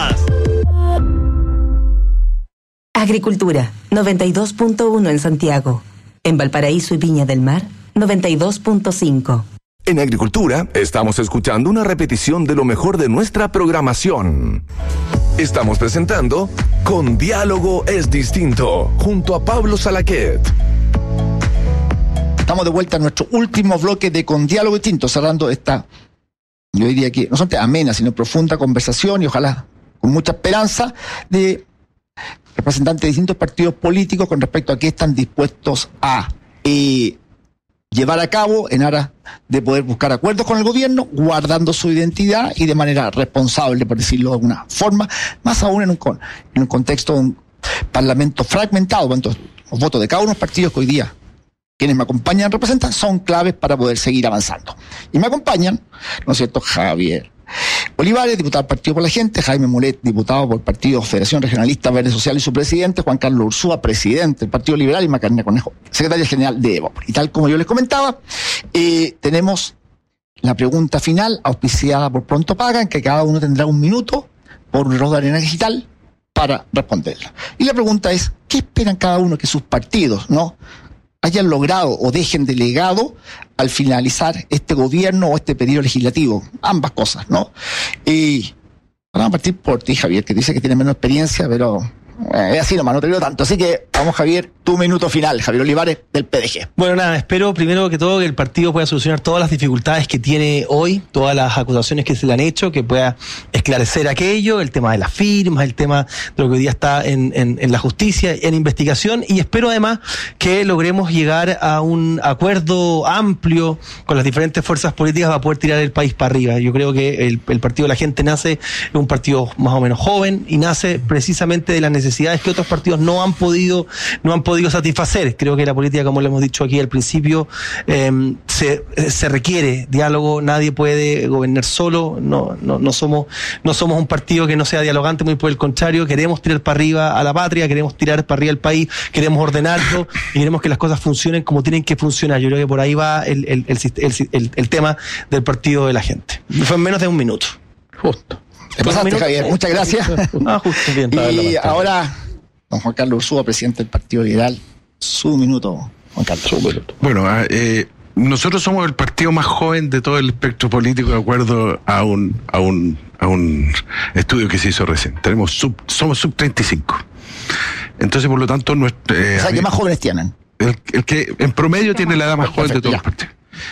Agricultura, 92.1 en Santiago. En Valparaíso y Viña del Mar, 92.5. En Agricultura, estamos escuchando una repetición de lo mejor de nuestra programación. Estamos presentando Con Diálogo es Distinto, junto a Pablo Salaquet. Estamos de vuelta en nuestro último bloque de Con Diálogo Distinto, cerrando esta, yo diría que no solamente amena, sino profunda conversación, y ojalá con mucha esperanza de representantes de distintos partidos políticos con respecto a qué están dispuestos a llevar a cabo en aras de poder buscar acuerdos con el gobierno, guardando su identidad y de manera responsable, por decirlo de alguna forma, más aún en un contexto de un parlamento fragmentado. Entonces, los votos de cada uno de los partidos que hoy día quienes me acompañan representan son claves para poder seguir avanzando. Y me acompañan, ¿no es cierto?, Javier Olivares, diputado del Partido por la Gente; Jaime Mulet, diputado por el Partido Federación Regionalista Verde Social y su presidente; Juan Carlos Ursúa, presidente del Partido Liberal; y Macarena Conejo, secretaria general de Evópolis. Y tal como yo les comentaba, tenemos la pregunta final auspiciada por Pronto Paga, en que cada uno tendrá un minuto por un reloj de arena digital para responderla. Y la pregunta es, ¿qué esperan cada uno que sus partidos hayan logrado o dejen de legado al finalizar este gobierno o este periodo legislativo? Ambas cosas, ¿no? Y vamos a partir por ti, Javier, que dice que tiene menos experiencia, pero es así nomás, no te digo tanto. Así que vamos, Javier, tu minuto final. Javier Olivares, del PDG. Bueno, nada, espero primero que todo que el partido pueda solucionar todas las dificultades que tiene hoy, todas las acusaciones que se le han hecho, que pueda esclarecer aquello, el tema de las firmas, el tema de lo que hoy día está en la justicia, en investigación, y espero además que logremos llegar a un acuerdo amplio con las diferentes fuerzas políticas para poder tirar el país para arriba. Yo creo que el Partido de la Gente nace un partido más o menos joven y nace precisamente de las necesidades que otros partidos no han podido satisfacer. Creo que la política, como le hemos dicho aquí al principio, se requiere diálogo. Nadie puede gobernar solo. No somos un partido que no sea dialogante, muy por el contrario. Queremos tirar para arriba a la patria, queremos tirar para arriba al país, queremos ordenarlo y queremos que las cosas funcionen como tienen que funcionar. Yo creo que por ahí va el tema del Partido de la Gente. Fue en menos de un minuto. Justo. Te pasaste, Javier. Muchas gracias. Justo, bien, y ahora, don Juan Carlos Ursúa, presidente del Partido Liberal, su minuto, Juan Carlos. Bueno, nosotros somos el partido más joven de todo el espectro político, de acuerdo a un estudio que se hizo recién. Somos sub 35. Entonces, por lo tanto, ¿qué más jóvenes tienen? El que en promedio tiene la edad más joven de todos los partidos.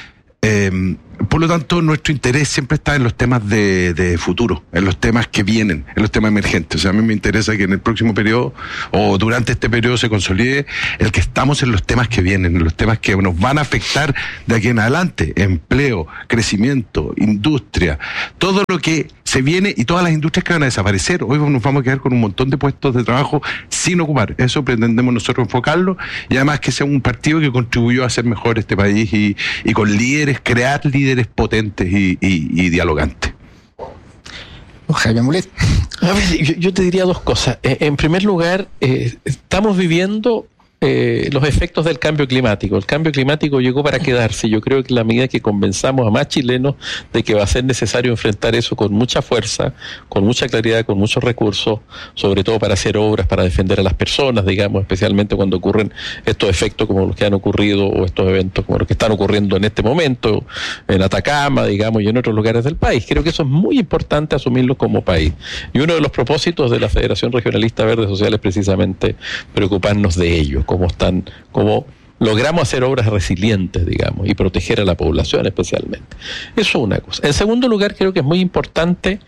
Por lo tanto, nuestro interés siempre está en los temas de futuro, en los temas que vienen, en los temas emergentes. O sea, a mí me interesa que en el próximo periodo o durante este periodo se consolide el que estamos en los temas que vienen, en los temas que nos van a afectar de aquí en adelante: empleo, crecimiento, industria, todo lo que se viene y todas las industrias que van a desaparecer. Hoy nos vamos a quedar con un montón de puestos de trabajo sin ocupar. Eso pretendemos nosotros enfocarlo, y además que sea un partido que contribuyó a hacer mejor este país y con líderes, crear líderes potentes y dialogantes. Jaime Mulet. A ver, yo te diría dos cosas. En primer lugar, estamos viviendo los efectos del cambio climático. El cambio climático llegó para quedarse. Yo creo que la medida que convenzamos a más chilenos de que va a ser necesario enfrentar eso con mucha fuerza, con mucha claridad, con muchos recursos, sobre todo para hacer obras, para defender a las personas, digamos, especialmente cuando ocurren estos efectos como los que han ocurrido, o estos eventos como los que están ocurriendo en este momento en Atacama, digamos, y en otros lugares del país. Creo que eso es muy importante asumirlo como país. Y uno de los propósitos de la Federación Regionalista Verde Social es precisamente preocuparnos de ello, cómo logramos hacer obras resilientes, digamos, y proteger a la población especialmente. Eso es una cosa. En segundo lugar, creo que es muy importante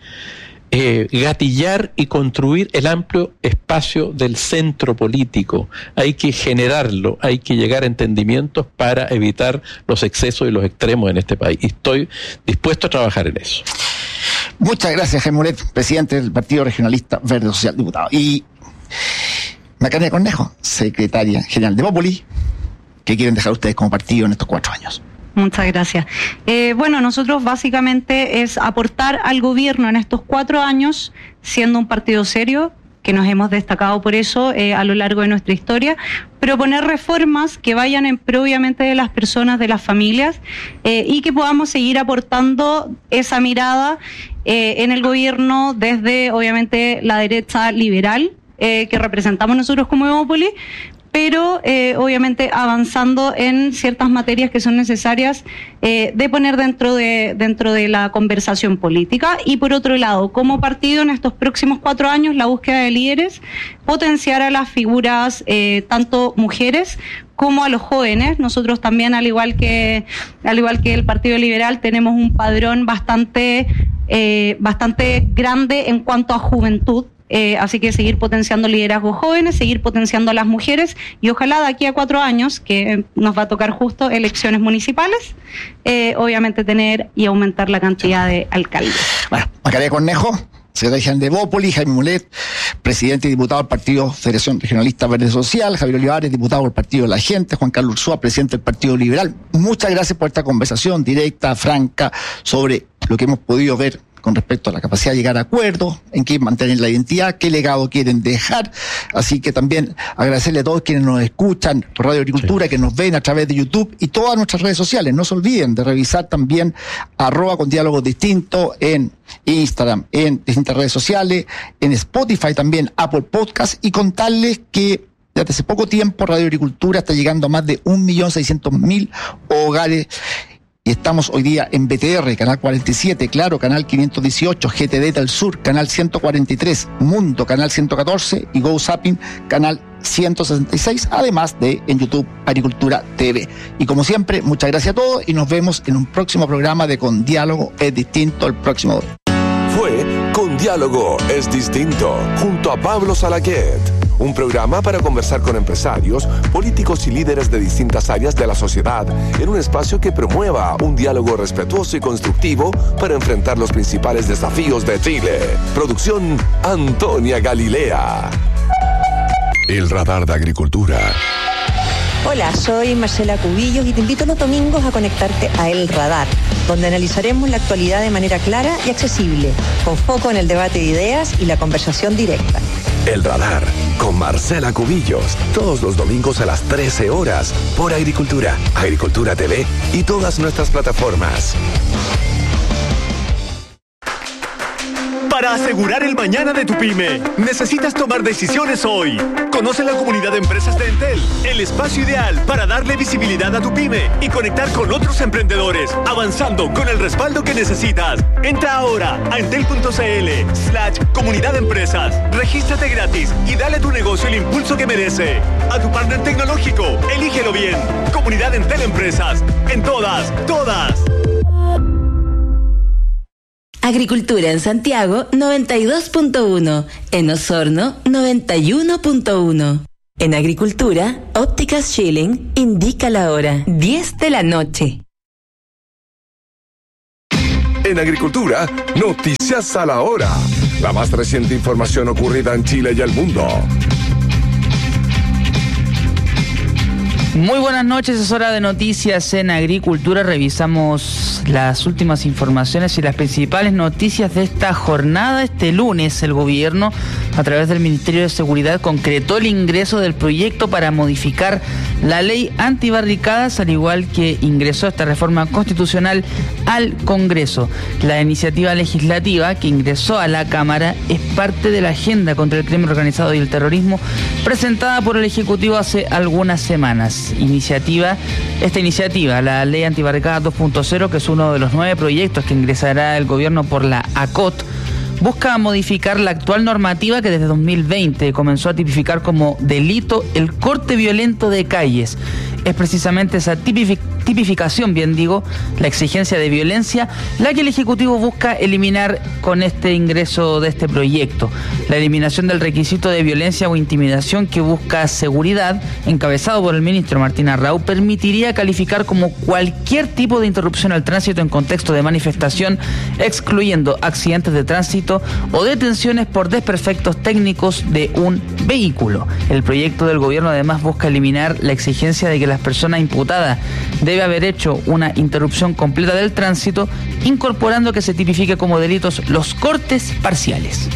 gatillar y construir el amplio espacio del centro político. Hay que generarlo, hay que llegar a entendimientos para evitar los excesos y los extremos en este país. Y estoy dispuesto a trabajar en eso. Muchas gracias, Jaime Mulet, presidente del Partido Regionalista Verde Social, diputado. Y Macarena Cornejo, secretaria general de Bópoli, ¿qué quieren dejar ustedes como partido en estos 4 años? Muchas gracias. Bueno, nosotros básicamente es aportar al gobierno en estos 4 años, siendo un partido serio, que nos hemos destacado por eso a lo largo de nuestra historia, proponer reformas que vayan en pro, obviamente, de las personas, de las familias, y que podamos seguir aportando esa mirada en el gobierno desde, obviamente, la derecha liberal, que representamos nosotros como Bópoli, pero obviamente avanzando en ciertas materias que son necesarias de poner dentro de la conversación política. Y por otro lado, como partido, en estos próximos 4 años, la búsqueda de líderes, potenciar a las figuras, tanto mujeres como a los jóvenes. Nosotros también, al igual que el Partido Liberal, tenemos un padrón bastante grande en cuanto a juventud. Así que seguir potenciando liderazgos jóvenes, seguir potenciando a las mujeres, y ojalá de aquí a 4 años, que nos va a tocar justo elecciones municipales, obviamente tener y aumentar la cantidad de alcaldes. Bueno, Macarena Cornejo, secretaria general de Bópoli; Jaime Mulet, presidente y diputado del Partido Federación Regionalista Verde Social; Javier Olivares, diputado del Partido de la Gente; Juan Carlos Ursúa, presidente del Partido Liberal. Muchas gracias por esta conversación directa, franca, sobre lo que hemos podido ver con respecto a la capacidad de llegar a acuerdos, en qué mantener la identidad, qué legado quieren dejar. Así que también agradecerle a todos quienes nos escuchan por Radio Agricultura, que nos ven a través de YouTube y todas nuestras redes sociales. No se olviden de revisar también @condialogosdistintos en Instagram, en distintas redes sociales, en Spotify también, Apple Podcast, y contarles que desde hace poco tiempo Radio Agricultura está llegando a más de 1.600.000 hogares. Y estamos hoy día en BTR, Canal 47, Claro, Canal 518, GTD del Sur, Canal 143, Mundo, Canal 114 y Go Zapping, Canal 166, además de en YouTube Agricultura TV. Y como siempre, muchas gracias a todos y nos vemos en un próximo programa de Con Diálogo es Distinto el próximo. Fue Con Diálogo es Distinto, junto a Pablo Salaquet. Un programa para conversar con empresarios, políticos y líderes de distintas áreas de la sociedad en un espacio que promueva un diálogo respetuoso y constructivo para enfrentar los principales desafíos de Chile. Producción Antonia Galilea. El Radar de Agricultura. Hola, soy Marcela Cubillos y te invito los domingos a conectarte a El Radar, donde analizaremos la actualidad de manera clara y accesible, con foco en el debate de ideas y la conversación directa. El Radar, con Marcela Cubillos, todos los domingos a las 13 horas, por Agricultura, Agricultura TV y todas nuestras plataformas. Para asegurar el mañana de tu pyme, necesitas tomar decisiones hoy. Conoce la comunidad de empresas de Entel, el espacio ideal para darle visibilidad a tu pyme y conectar con otros emprendedores, avanzando con el respaldo que necesitas. Entra ahora a entel.cl/comunidad de empresas. Regístrate gratis y dale a tu negocio el impulso que merece. A tu partner tecnológico, elígelo bien. Comunidad Entel Empresas. En todas. Agricultura en Santiago 92.1, en Osorno 91.1. En Agricultura, Ópticas Schilling indica la hora 10 de la noche. En Agricultura, noticias a la hora. La más reciente información ocurrida en Chile y el mundo. Muy buenas noches, es hora de noticias en Agricultura. Revisamos las últimas informaciones y las principales noticias de esta jornada. Este lunes el gobierno, a través del Ministerio de Seguridad, concretó el ingreso del proyecto para modificar la ley antibarricadas, al igual que ingresó esta reforma constitucional al Congreso. La iniciativa legislativa que ingresó a la Cámara es parte de la agenda contra el crimen organizado y el terrorismo presentada por el Ejecutivo hace algunas semanas. Esta iniciativa, la Ley Antibarricadas 2.0, que es uno de los 9 proyectos que ingresará el gobierno por la ACOT, busca modificar la actual normativa que desde 2020 comenzó a tipificar como delito el corte violento de calles. Es precisamente esa tipificación, la exigencia de violencia, la que el Ejecutivo busca eliminar con este ingreso de este proyecto. La eliminación del requisito de violencia o intimidación que busca seguridad, encabezado por el ministro Martín Arrau, permitiría calificar como cualquier tipo de interrupción al tránsito en contexto de manifestación, excluyendo accidentes de tránsito o detenciones por desperfectos técnicos de un vehículo. El proyecto del gobierno además busca eliminar la exigencia de que la persona imputada debe haber hecho una interrupción completa del tránsito, incorporando que se tipifique como delitos los cortes parciales.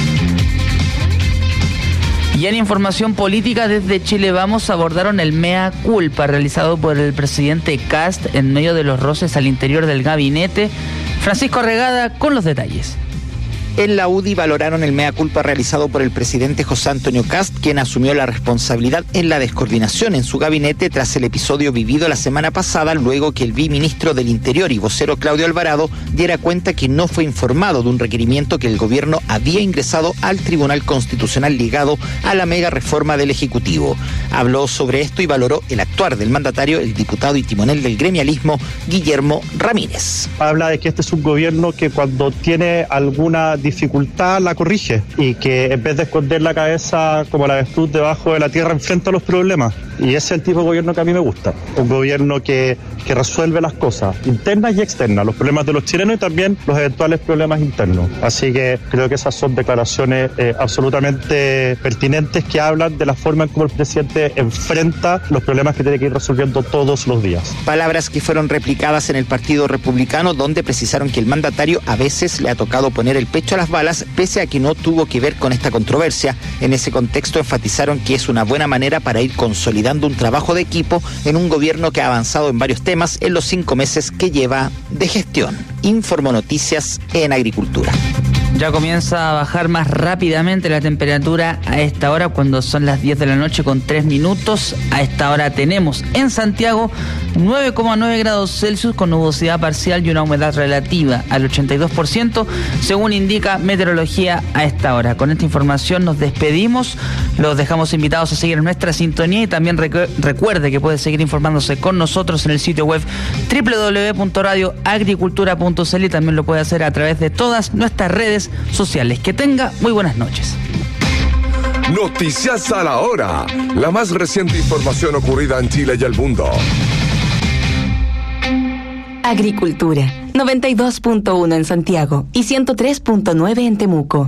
Y en información política, desde Chile Vamos abordaron el mea culpa realizado por el presidente Kast en medio de los roces al interior del gabinete. Francisco Arregada con los detalles. En la UDI valoraron el mea culpa realizado por el presidente José Antonio Kast, quien asumió la responsabilidad en la descoordinación en su gabinete tras el episodio vivido la semana pasada, luego que el viceministro del Interior y vocero Claudio Alvarado diera cuenta que no fue informado de un requerimiento que el gobierno había ingresado al Tribunal Constitucional ligado a la mega reforma del Ejecutivo. Habló sobre esto y valoró el actuar del mandatario, el diputado y timonel del gremialismo, Guillermo Ramírez. Habla de que este es un gobierno que cuando tiene alguna dificultad la corrige y que en vez de esconder la cabeza como la avestruz debajo de la tierra enfrenta los problemas. Y ese es el tipo de gobierno que a mí me gusta. Un gobierno que resuelve las cosas internas y externas, los problemas de los chilenos y también los eventuales problemas internos. Así que creo que esas son declaraciones absolutamente pertinentes que hablan de la forma en cómo el presidente enfrenta los problemas que tiene que ir resolviendo todos los días. Palabras que fueron replicadas en el Partido Republicano, donde precisaron que el mandatario a veces le ha tocado poner el pecho a las balas, pese a que no tuvo que ver con esta controversia. En ese contexto enfatizaron que es una buena manera para ir consolidando un trabajo de equipo en un gobierno que ha avanzado en varios temas en los 5 meses que lleva de gestión. Informó Noticias en Agricultura. Ya comienza a bajar más rápidamente la temperatura a esta hora, cuando son las 10 de la noche con 3 minutos. A esta hora tenemos en Santiago 9,9 grados Celsius con nubosidad parcial y una humedad relativa al 82%, según indica meteorología a esta hora. Con esta información nos despedimos, los dejamos invitados a seguir en nuestra sintonía y también recuerde que puede seguir informándose con nosotros en el sitio web www.radioagricultura.cl y también lo puede hacer a través de todas nuestras redes sociales. Que tenga muy buenas noches. Noticias a la hora. La más reciente información ocurrida en Chile y el mundo. Agricultura 92.1 en Santiago y 103.9 en Temuco.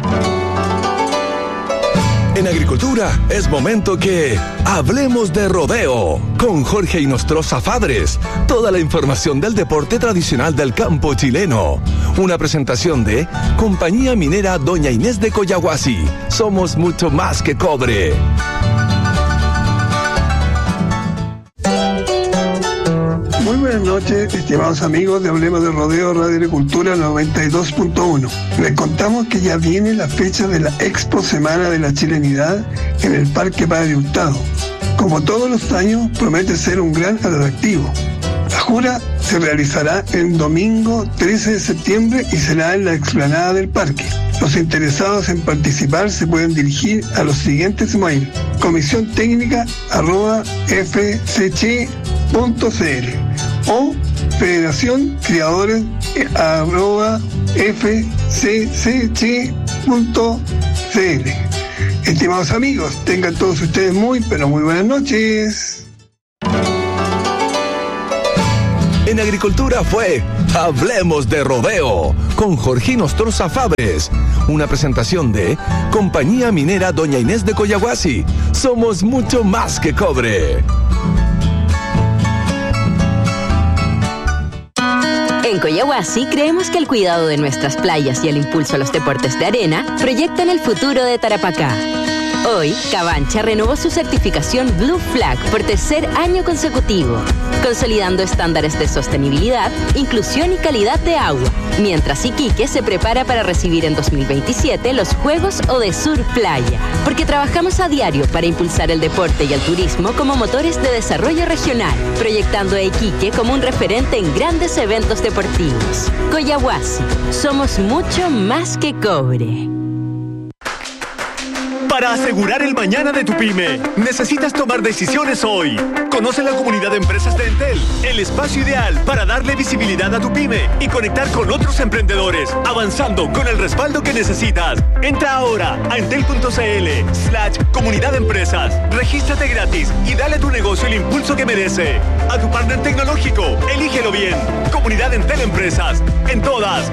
En Agricultura es momento que hablemos de rodeo con Jorge Inostroza Fadres. Toda la información del deporte tradicional del campo chileno. Una presentación de Compañía Minera Doña Inés de Coyahuasi. Somos mucho más que cobre. Muy buenas buenas noches, estimados amigos de Hablemos de Rodeo Radio Agricultura 92.1. Les contamos que ya viene la fecha de la Expo Semana de la Chilenidad en el Parque Padre Hurtado. Como todos los años, promete ser un gran atractivo. La jura se realizará el domingo 13 de septiembre y será en la explanada del parque. Los interesados en participar se pueden dirigir a los siguientes mails: comisiontécnica@fcc.cl o federacioncriadores@fccc.cl. Estimados amigos, tengan todos ustedes muy, pero muy buenas noches. En Agricultura fue Hablemos de Rodeo con Jorgino Stroza Fabres. Una presentación de Compañía Minera Doña Inés de Coyahuasi. Somos mucho más que cobre. En Coyahuasi creemos que el cuidado de nuestras playas y el impulso a los deportes de arena proyectan el futuro de Tarapacá. Hoy, Cabancha renovó su certificación Blue Flag por tercer año consecutivo, consolidando estándares de sostenibilidad, inclusión y calidad de agua, mientras Iquique se prepara para recibir en 2027 los Juegos Odesur Playa, porque trabajamos a diario para impulsar el deporte y el turismo como motores de desarrollo regional, proyectando a Iquique como un referente en grandes eventos deportivos. Coyahuasi, somos mucho más que cobre. Para asegurar el mañana de tu pyme, necesitas tomar decisiones hoy. Conoce la comunidad de empresas de Entel, el espacio ideal para darle visibilidad a tu pyme y conectar con otros emprendedores, avanzando con el respaldo que necesitas. Entra ahora a entel.cl/comunidad de empresas, regístrate gratis y dale a tu negocio el impulso que merece. A tu partner tecnológico, elígelo bien. Comunidad Entel Empresas, en todas.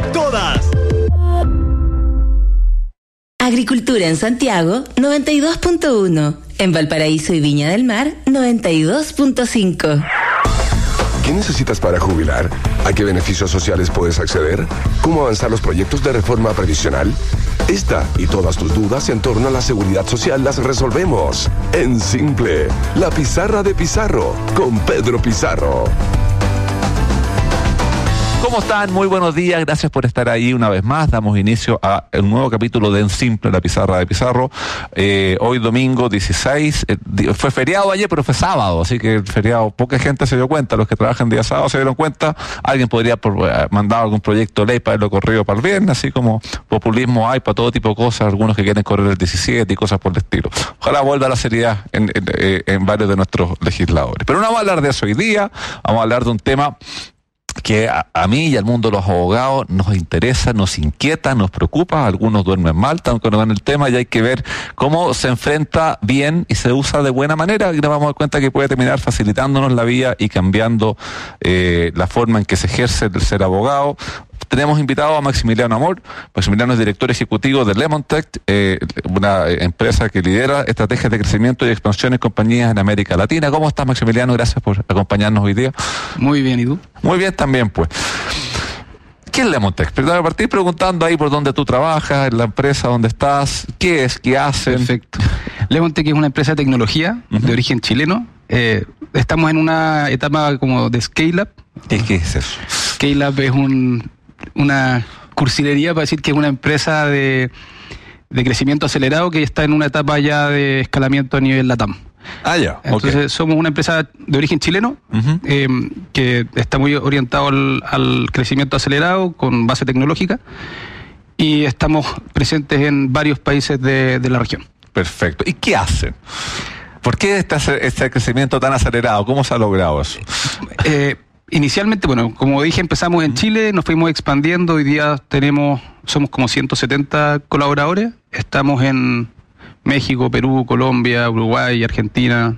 Agricultura en Santiago, 92.1. En Valparaíso y Viña del Mar, 92.5. ¿Qué necesitas para jubilar? ¿A qué beneficios sociales puedes acceder? ¿Cómo avanzar los proyectos de reforma previsional? Esta y todas tus dudas en torno a la seguridad social las resolvemos en Simple. La pizarra de Pizarro, con Pedro Pizarro. ¿Cómo están? Muy buenos días, gracias por estar ahí una vez más. Damos inicio a un nuevo capítulo de En Simple, la pizarra de Pizarro. Hoy domingo 16, fue feriado ayer, pero fue sábado, así que el feriado, poca gente se dio cuenta. Los que trabajan día sábado se dieron cuenta. Alguien podría mandar algún proyecto de ley para haberlo corrido para el viernes, así como populismo hay para todo tipo de cosas, algunos que quieren correr el 17 y cosas por el estilo. Ojalá vuelva a la seriedad en varios de nuestros legisladores. Pero no vamos a hablar de eso hoy día, vamos a hablar de un tema que a mí y al mundo de los abogados nos interesa, nos inquieta, nos preocupa. Algunos duermen mal, aunque no dan el tema, y hay que ver cómo se enfrenta bien y se usa de buena manera, y nos vamos a dar cuenta que puede terminar facilitándonos la vida y cambiando la forma en que se ejerce el ser abogado. Tenemos invitado a Maximiliano Amor. Maximiliano es director ejecutivo de Lemontech, una empresa que lidera estrategias de crecimiento y expansión en compañías en América Latina. ¿Cómo estás, Maximiliano? Gracias por acompañarnos hoy día. Muy bien, ¿y tú? Muy bien también, pues. ¿Qué es Lemontech? Perdón, a partir preguntando ahí por dónde tú trabajas, en la empresa donde estás, ¿qué es? ¿Qué hacen? Perfecto. Lemontech es una empresa de tecnología de origen chileno. Estamos en una etapa como de scale-up. ¿Qué es eso? Scale-up es una cursilería para decir que es una empresa de crecimiento acelerado que está en una etapa ya de escalamiento a nivel LATAM. Ah, ya. Entonces somos una empresa de origen chileno que está muy orientado al crecimiento acelerado con base tecnológica y estamos presentes en varios países de la región. Perfecto. ¿Y qué hacen? ¿Por qué este crecimiento tan acelerado? ¿Cómo se ha logrado eso? Inicialmente, bueno, como dije, empezamos en Chile, nos fuimos expandiendo, hoy día somos como 170 colaboradores, estamos en México, Perú, Colombia, Uruguay, Argentina,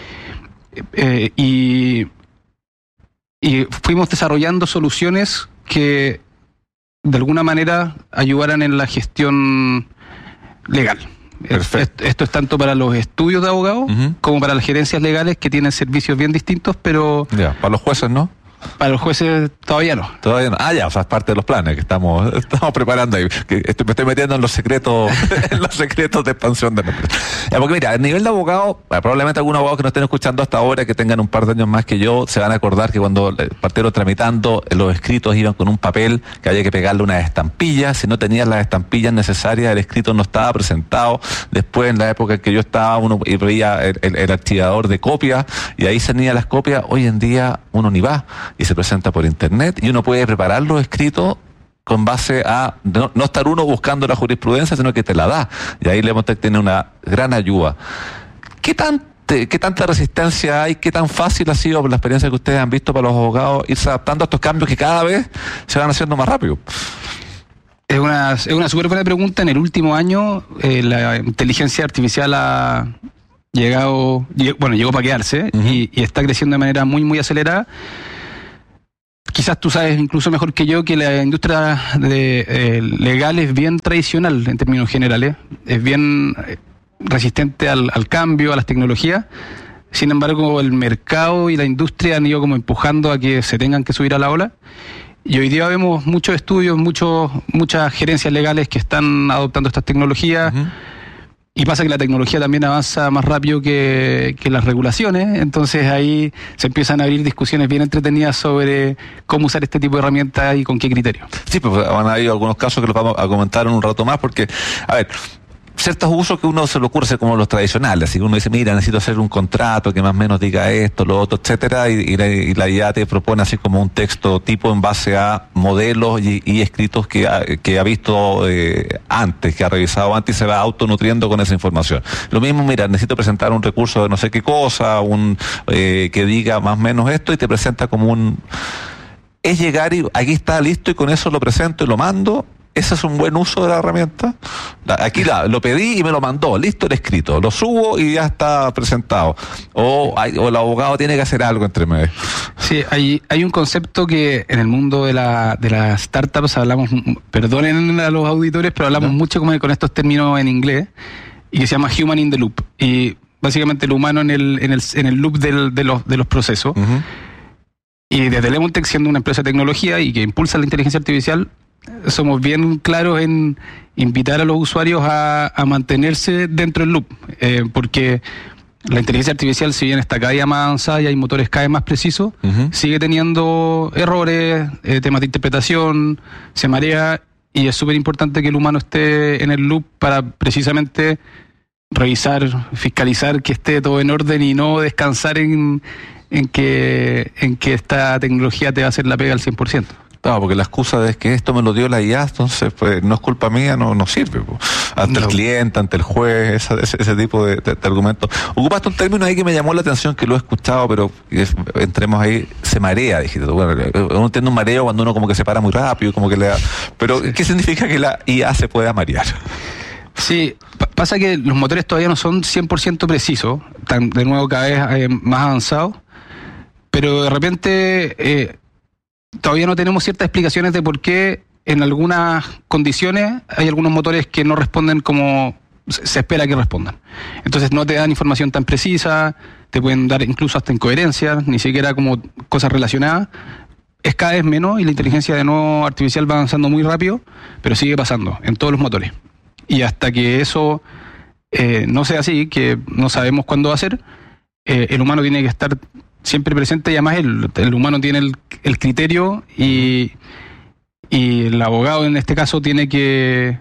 y fuimos desarrollando soluciones que de alguna manera ayudaran en la gestión legal. Esto es tanto para los estudios de abogados como para las gerencias legales, que tienen servicios bien distintos, pero... Ya, para los jueces, ¿no? Para los jueces todavía no. Todavía no. Ah, ya, o sea, es parte de los planes que estamos preparando ahí. Me estoy metiendo en los secretos, de expansión de la empresa. Porque mira, a nivel de abogado, probablemente algunos abogados que nos estén escuchando hasta ahora, que tengan un par de años más que yo, se van a acordar que cuando partieron tramitando, los escritos iban con un papel que había que pegarle unas estampillas. Si no tenías las estampillas necesarias, el escrito no estaba presentado. Después, en la época en que yo estaba, uno veía el archivador de copias y ahí se tenía las copias. Hoy en día uno ni va y se presenta por internet y uno puede preparar los escritos con base a no estar uno buscando la jurisprudencia, sino que te la da. Y ahí Lemontec tiene una gran ayuda. ¿Qué tanta resistencia hay? ¿Qué tan fácil ha sido, por la experiencia que ustedes han visto, para los abogados irse adaptando a estos cambios que cada vez se van haciendo más rápido? Es una súper buena pregunta. En el último año la inteligencia artificial llegó para quedarse. Uh-huh. y está creciendo de manera muy, muy acelerada. Quizás tú sabes incluso mejor que yo que la industria legal es bien tradicional en términos generales, es bien resistente al cambio, a las tecnologías. Sin embargo, el mercado y la industria han ido como empujando a que se tengan que subir a la ola. Y hoy día vemos muchos estudios, muchas gerencias legales que están adoptando estas tecnologías. Uh-huh. Y pasa que la tecnología también avanza más rápido que las regulaciones, entonces ahí se empiezan a abrir discusiones bien entretenidas sobre cómo usar este tipo de herramientas y con qué criterio. Sí, pues van a haber algunos casos que los vamos a comentar en un rato más, porque, a ver, ciertos usos que uno se le ocurre como los tradicionales, así que uno dice, mira, necesito hacer un contrato que más o menos diga esto, lo otro, etcétera, y la IA te propone así como un texto tipo en base a modelos y escritos que ha visto antes, que ha revisado antes y se va autonutriendo con esa información. Lo mismo, mira, necesito presentar un recurso de no sé qué cosa, que diga más o menos esto, y te presenta como es llegar y aquí está listo y con eso lo presento y lo mando. ¿Ese es un buen uso de la herramienta? Aquí lo pedí y me lo mandó, listo el escrito, lo subo y ya está presentado. O el abogado tiene que hacer algo entre medio. Sí, hay un concepto que en el mundo de las startups hablamos, perdonen a los auditores, pero hablamos mucho con estos términos en inglés, y que se llama human in the loop. Y básicamente el humano en el loop de los procesos. Uh-huh. Y desde Lemontec, siendo una empresa de tecnología y que impulsa la inteligencia artificial, somos bien claros en invitar a los usuarios a mantenerse dentro del loop, porque la inteligencia artificial, si bien está cada día más avanzada y hay motores cada vez más precisos, uh-huh, sigue teniendo errores, temas de interpretación, se marea, y es súper importante que el humano esté en el loop para precisamente revisar, fiscalizar que esté todo en orden y no descansar en que esta tecnología te va a hacer la pega al 100%. No, porque la excusa es que esto me lo dio la IA, entonces pues no es culpa mía, no sirve. Pues. Ante el cliente, ante el juez, ese tipo de argumentos. Ocupaste un término ahí que me llamó la atención, que lo he escuchado, pero entremos ahí, se marea, dijiste. Bueno, uno tiene un mareo cuando uno como que se para muy rápido, como que le da... Pero, ¿qué significa que la IA se pueda marear? Sí, pasa que los motores todavía no son 100% precisos, están de nuevo cada vez más avanzados, pero de repente... todavía no tenemos ciertas explicaciones de por qué en algunas condiciones hay algunos motores que no responden como se espera que respondan. Entonces no te dan información tan precisa, te pueden dar incluso hasta incoherencias, ni siquiera como cosas relacionadas. Es cada vez menos y la inteligencia de nuevo artificial va avanzando muy rápido, pero sigue pasando en todos los motores. Y hasta que eso no sea así, que no sabemos cuándo va a ser, el humano tiene que estar siempre presente, y además el humano tiene el criterio y el abogado en este caso tiene que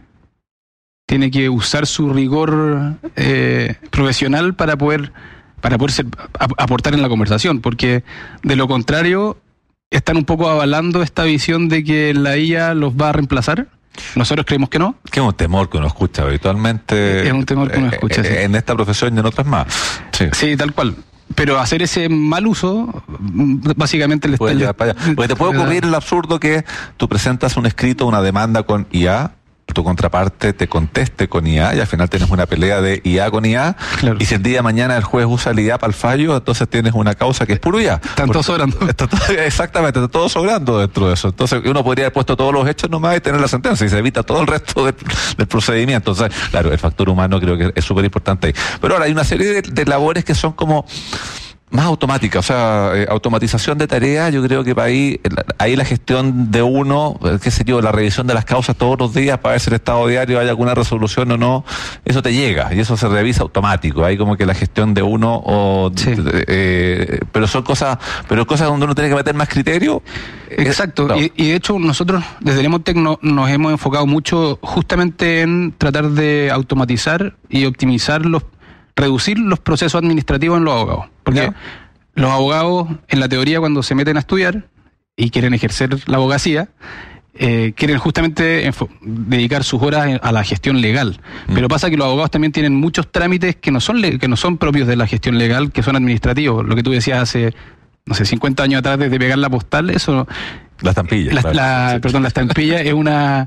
usar su rigor profesional para poder aportar en la conversación, porque de lo contrario están un poco avalando esta visión de que la IA los va a reemplazar. Nosotros creemos que no. Que es un temor que uno escucha habitualmente. Es un temor que uno escucha, sí. En esta profesión y en otras más. Sí, tal cual. Pero hacer ese mal uso, básicamente puede llevar para allá. Porque te puede ocurrir el absurdo que tú presentas un escrito, una demanda con IA, tu contraparte te conteste con IA y al final tienes una pelea de IA con IA. Claro. Y si el día de mañana el juez usa el IA para el fallo, entonces tienes una causa que es puro IA. Están todos sobrando. Exactamente, está todo sobrando dentro de eso. Entonces uno podría haber puesto todos los hechos nomás y tener la sentencia y se evita todo el resto del procedimiento. Entonces, claro, el factor humano creo que es súper importante ahí. Pero ahora hay una serie de labores que son como más automática, o sea, automatización de tareas. Yo creo que para ahí la gestión de uno, qué sé yo, la revisión de las causas todos los días para ver si el estado diario hay alguna resolución o no, eso te llega y eso se revisa automático. Hay como que la gestión de uno, pero son cosas donde uno tiene que meter más criterio. Exacto, y de hecho nosotros desde el Emotec nos hemos enfocado mucho justamente en tratar de automatizar y optimizar reducir los procesos administrativos en los abogados. Porque los abogados, en la teoría, cuando se meten a estudiar y quieren ejercer la abogacía, quieren justamente dedicar sus horas a la gestión legal. Pero pasa que los abogados también tienen muchos trámites que no son propios de la gestión legal, que son administrativos. Lo que tú decías hace, no sé, 50 años atrás, desde pegar la postal, eso... La estampilla. La estampilla es una...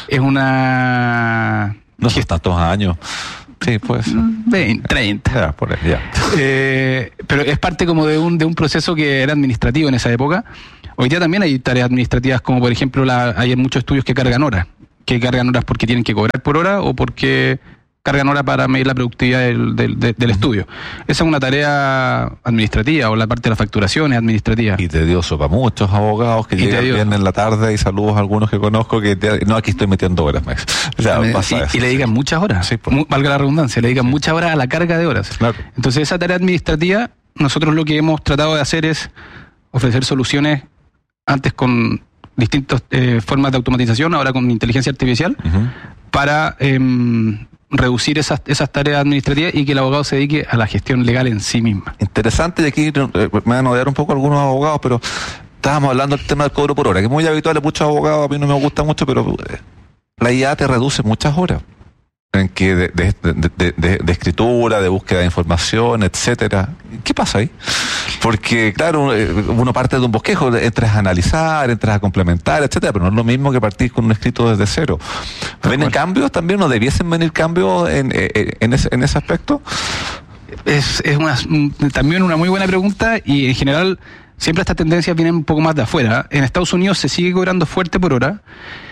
No son tantos años. Sí, pues. 20, 30. Ya, por ahí, ya. Pero es parte como de un proceso que era administrativo en esa época. Hoy día también hay tareas administrativas, como por ejemplo, hay muchos estudios que cargan horas porque tienen que cobrar por hora o porque cargan horas para medir la productividad del estudio. Esa es una tarea administrativa, o la parte de la facturación es administrativa. Y tedioso para muchos abogados que llegan bien en la tarde, y saludos a algunos que conozco que aquí estoy metiendo horas, Max. O sea, y le dedican muchas horas, sí, valga la redundancia, le dedican muchas horas a la carga de horas. Claro. Entonces esa tarea administrativa, nosotros lo que hemos tratado de hacer es ofrecer soluciones antes con distintas formas de automatización, ahora con inteligencia artificial, para reducir esas tareas administrativas y que el abogado se dedique a la gestión legal en sí misma. Interesante, y aquí me van a odiar un poco algunos abogados, pero estábamos hablando del tema del cobro por hora, que es muy habitual en muchos abogados, a mí no me gusta mucho, pero la IA te reduce muchas horas en que de escritura, de búsqueda de información, etcétera. ¿Qué pasa ahí? Porque, claro, uno parte de un bosquejo, entras a analizar, entras a complementar, etcétera, pero no es lo mismo que partir con un escrito desde cero. ¿Vienen cambios también? ¿No debiesen venir cambios en ese aspecto? Es también una muy buena pregunta, y en general siempre estas tendencias vienen un poco más de afuera. En Estados Unidos se sigue cobrando fuerte por hora.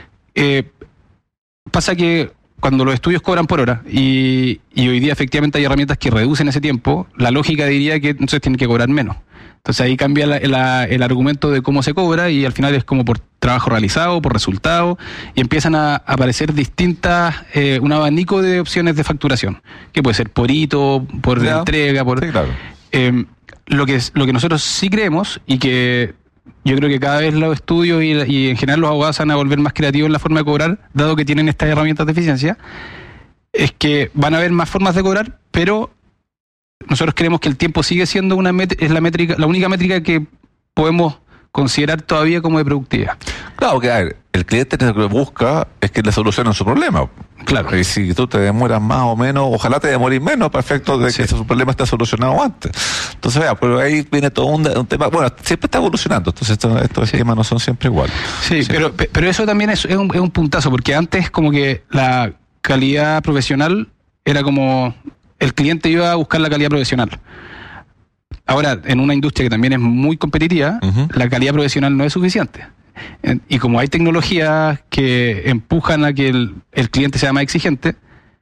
Pasa que cuando los estudios cobran por hora y hoy día efectivamente hay herramientas que reducen ese tiempo, la lógica diría que entonces tienen que cobrar menos. Entonces ahí cambia el argumento de cómo se cobra, y al final es como por trabajo realizado, por resultado, y empiezan a aparecer distintas, un abanico de opciones de facturación, que puede ser por hito, por entrega, por... Sí, claro. Lo que nosotros sí creemos, y que yo creo que cada vez los estudios y en general los abogados van a volver más creativos en la forma de cobrar, dado que tienen estas herramientas de eficiencia, es que van a haber más formas de cobrar, pero nosotros creemos que el tiempo sigue siendo la única métrica que podemos considerar todavía como de productividad. Claro, que a ver, el cliente lo que busca es que le solucionen su problema. Claro. Y si tú te demoras más o menos, ojalá te demores menos para efecto de que su problema esté solucionado antes. Entonces, pero ahí viene todo un tema. Bueno, siempre está evolucionando, entonces estos esquemas no son siempre iguales. Sí. Pero eso también es un puntazo, porque antes como que la calidad profesional era como el cliente iba a buscar la calidad profesional. Ahora, en una industria que también es muy competitiva, la calidad profesional no es suficiente. Y como hay tecnologías que empujan a que el cliente sea más exigente,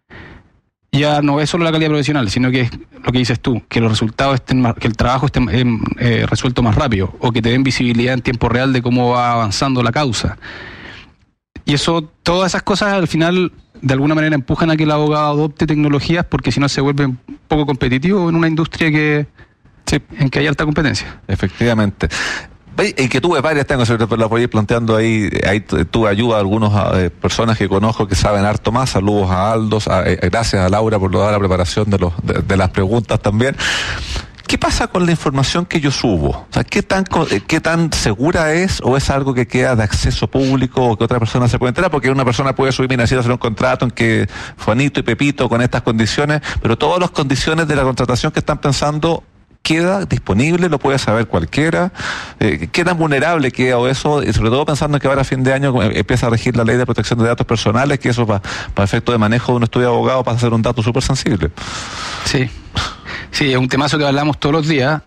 ya no es solo la calidad profesional, sino que es lo que dices tú, que los resultados que el trabajo esté resuelto más rápido, o que te den visibilidad en tiempo real de cómo va avanzando la causa. Y todas esas cosas al final de alguna manera empujan a que el abogado adopte tecnologías, porque si no se vuelve un poco competitivo en una industria en que hay alta competencia. Efectivamente. Y que tuve varias, las voy a ir planteando ahí tuve ayuda a algunas personas que conozco que saben harto más. Saludos a Aldos, gracias a Laura por toda la preparación de las preguntas también. ¿Qué pasa con la información que yo subo? O sea, ¿qué tan segura es, o es algo que queda de acceso público o que otra persona se puede enterar? Porque una persona puede subir, mira, necesito hacer un contrato en que Juanito y Pepito con estas condiciones, pero todas las condiciones de la contratación que están pensando queda disponible, lo puede saber cualquiera. ¿Qué tan vulnerable queda eso? Y sobre todo pensando en que ahora a fin de año empieza a regir la ley de protección de datos personales, que eso para efecto de manejo de un estudio de abogado pasa a ser un dato súper sensible. Sí, es un temazo que hablamos todos los días.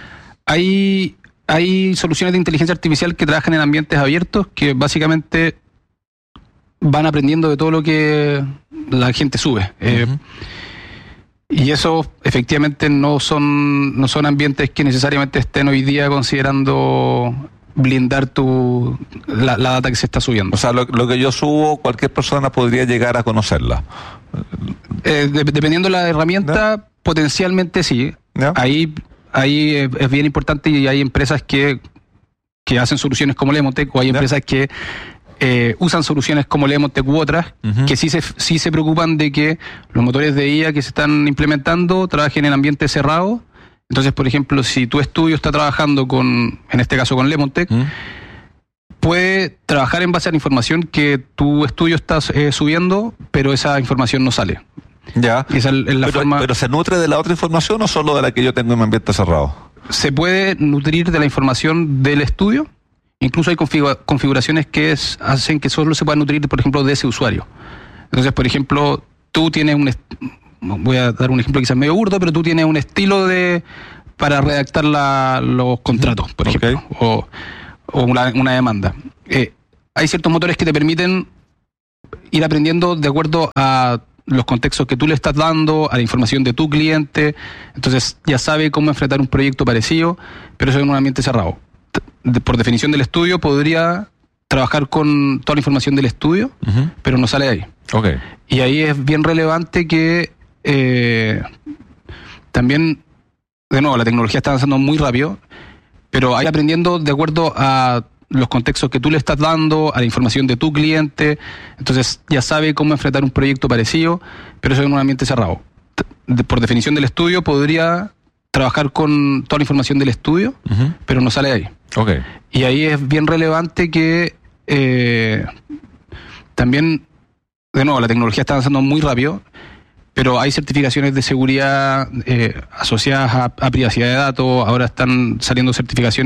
Hay soluciones de inteligencia artificial que trabajan en ambientes abiertos, que básicamente van aprendiendo de todo lo que la gente sube. Y eso efectivamente no son ambientes que necesariamente estén hoy día considerando blindar la data que se está subiendo. O sea, lo que yo subo, cualquier persona podría llegar a conocerla. Dependiendo de la herramienta, potencialmente sí. Ahí es bien importante, y hay empresas que hacen soluciones como Lemontech, o hay empresas que usan soluciones como Lemontech u otras, que sí se preocupan de que los motores de IA que se están implementando trabajen en ambientes cerrados. Entonces, por ejemplo, si tu estudio está trabajando en este caso con Lemontech, puede trabajar en base a la información que tu estudio está subiendo, pero esa información no sale. Ya. Y esa es la forma. ¿Pero se nutre de la otra información o solo de la que yo tengo en mi ambiente cerrado? Se puede nutrir de la información del estudio. Incluso hay configuraciones que hacen que solo se pueda nutrir, por ejemplo, de ese usuario. Entonces, por ejemplo, tú tienes voy a dar un ejemplo quizás medio burdo, pero tú tienes un estilo para redactar los contratos, por ejemplo, o una demanda. Hay ciertos motores que te permiten ir aprendiendo de acuerdo a los contextos que tú le estás dando, a la información de tu cliente. Entonces ya sabe cómo enfrentar un proyecto parecido, pero eso en un ambiente cerrado. Por definición del estudio podría trabajar con toda la información del estudio, pero no sale de ahí. Y ahí es bien relevante que también, de nuevo, la tecnología está avanzando muy rápido, pero hay aprendiendo de acuerdo a los contextos que tú le estás dando, a la información de tu cliente. Entonces ya sabe cómo enfrentar un proyecto parecido, pero eso en un ambiente cerrado. Por definición del estudio podría trabajar con toda la información del estudio, pero no sale de ahí. Y ahí es bien relevante que también, de nuevo, la tecnología está avanzando muy rápido, pero hay certificaciones de seguridad asociadas a privacidad de datos. Ahora están saliendo certificaciones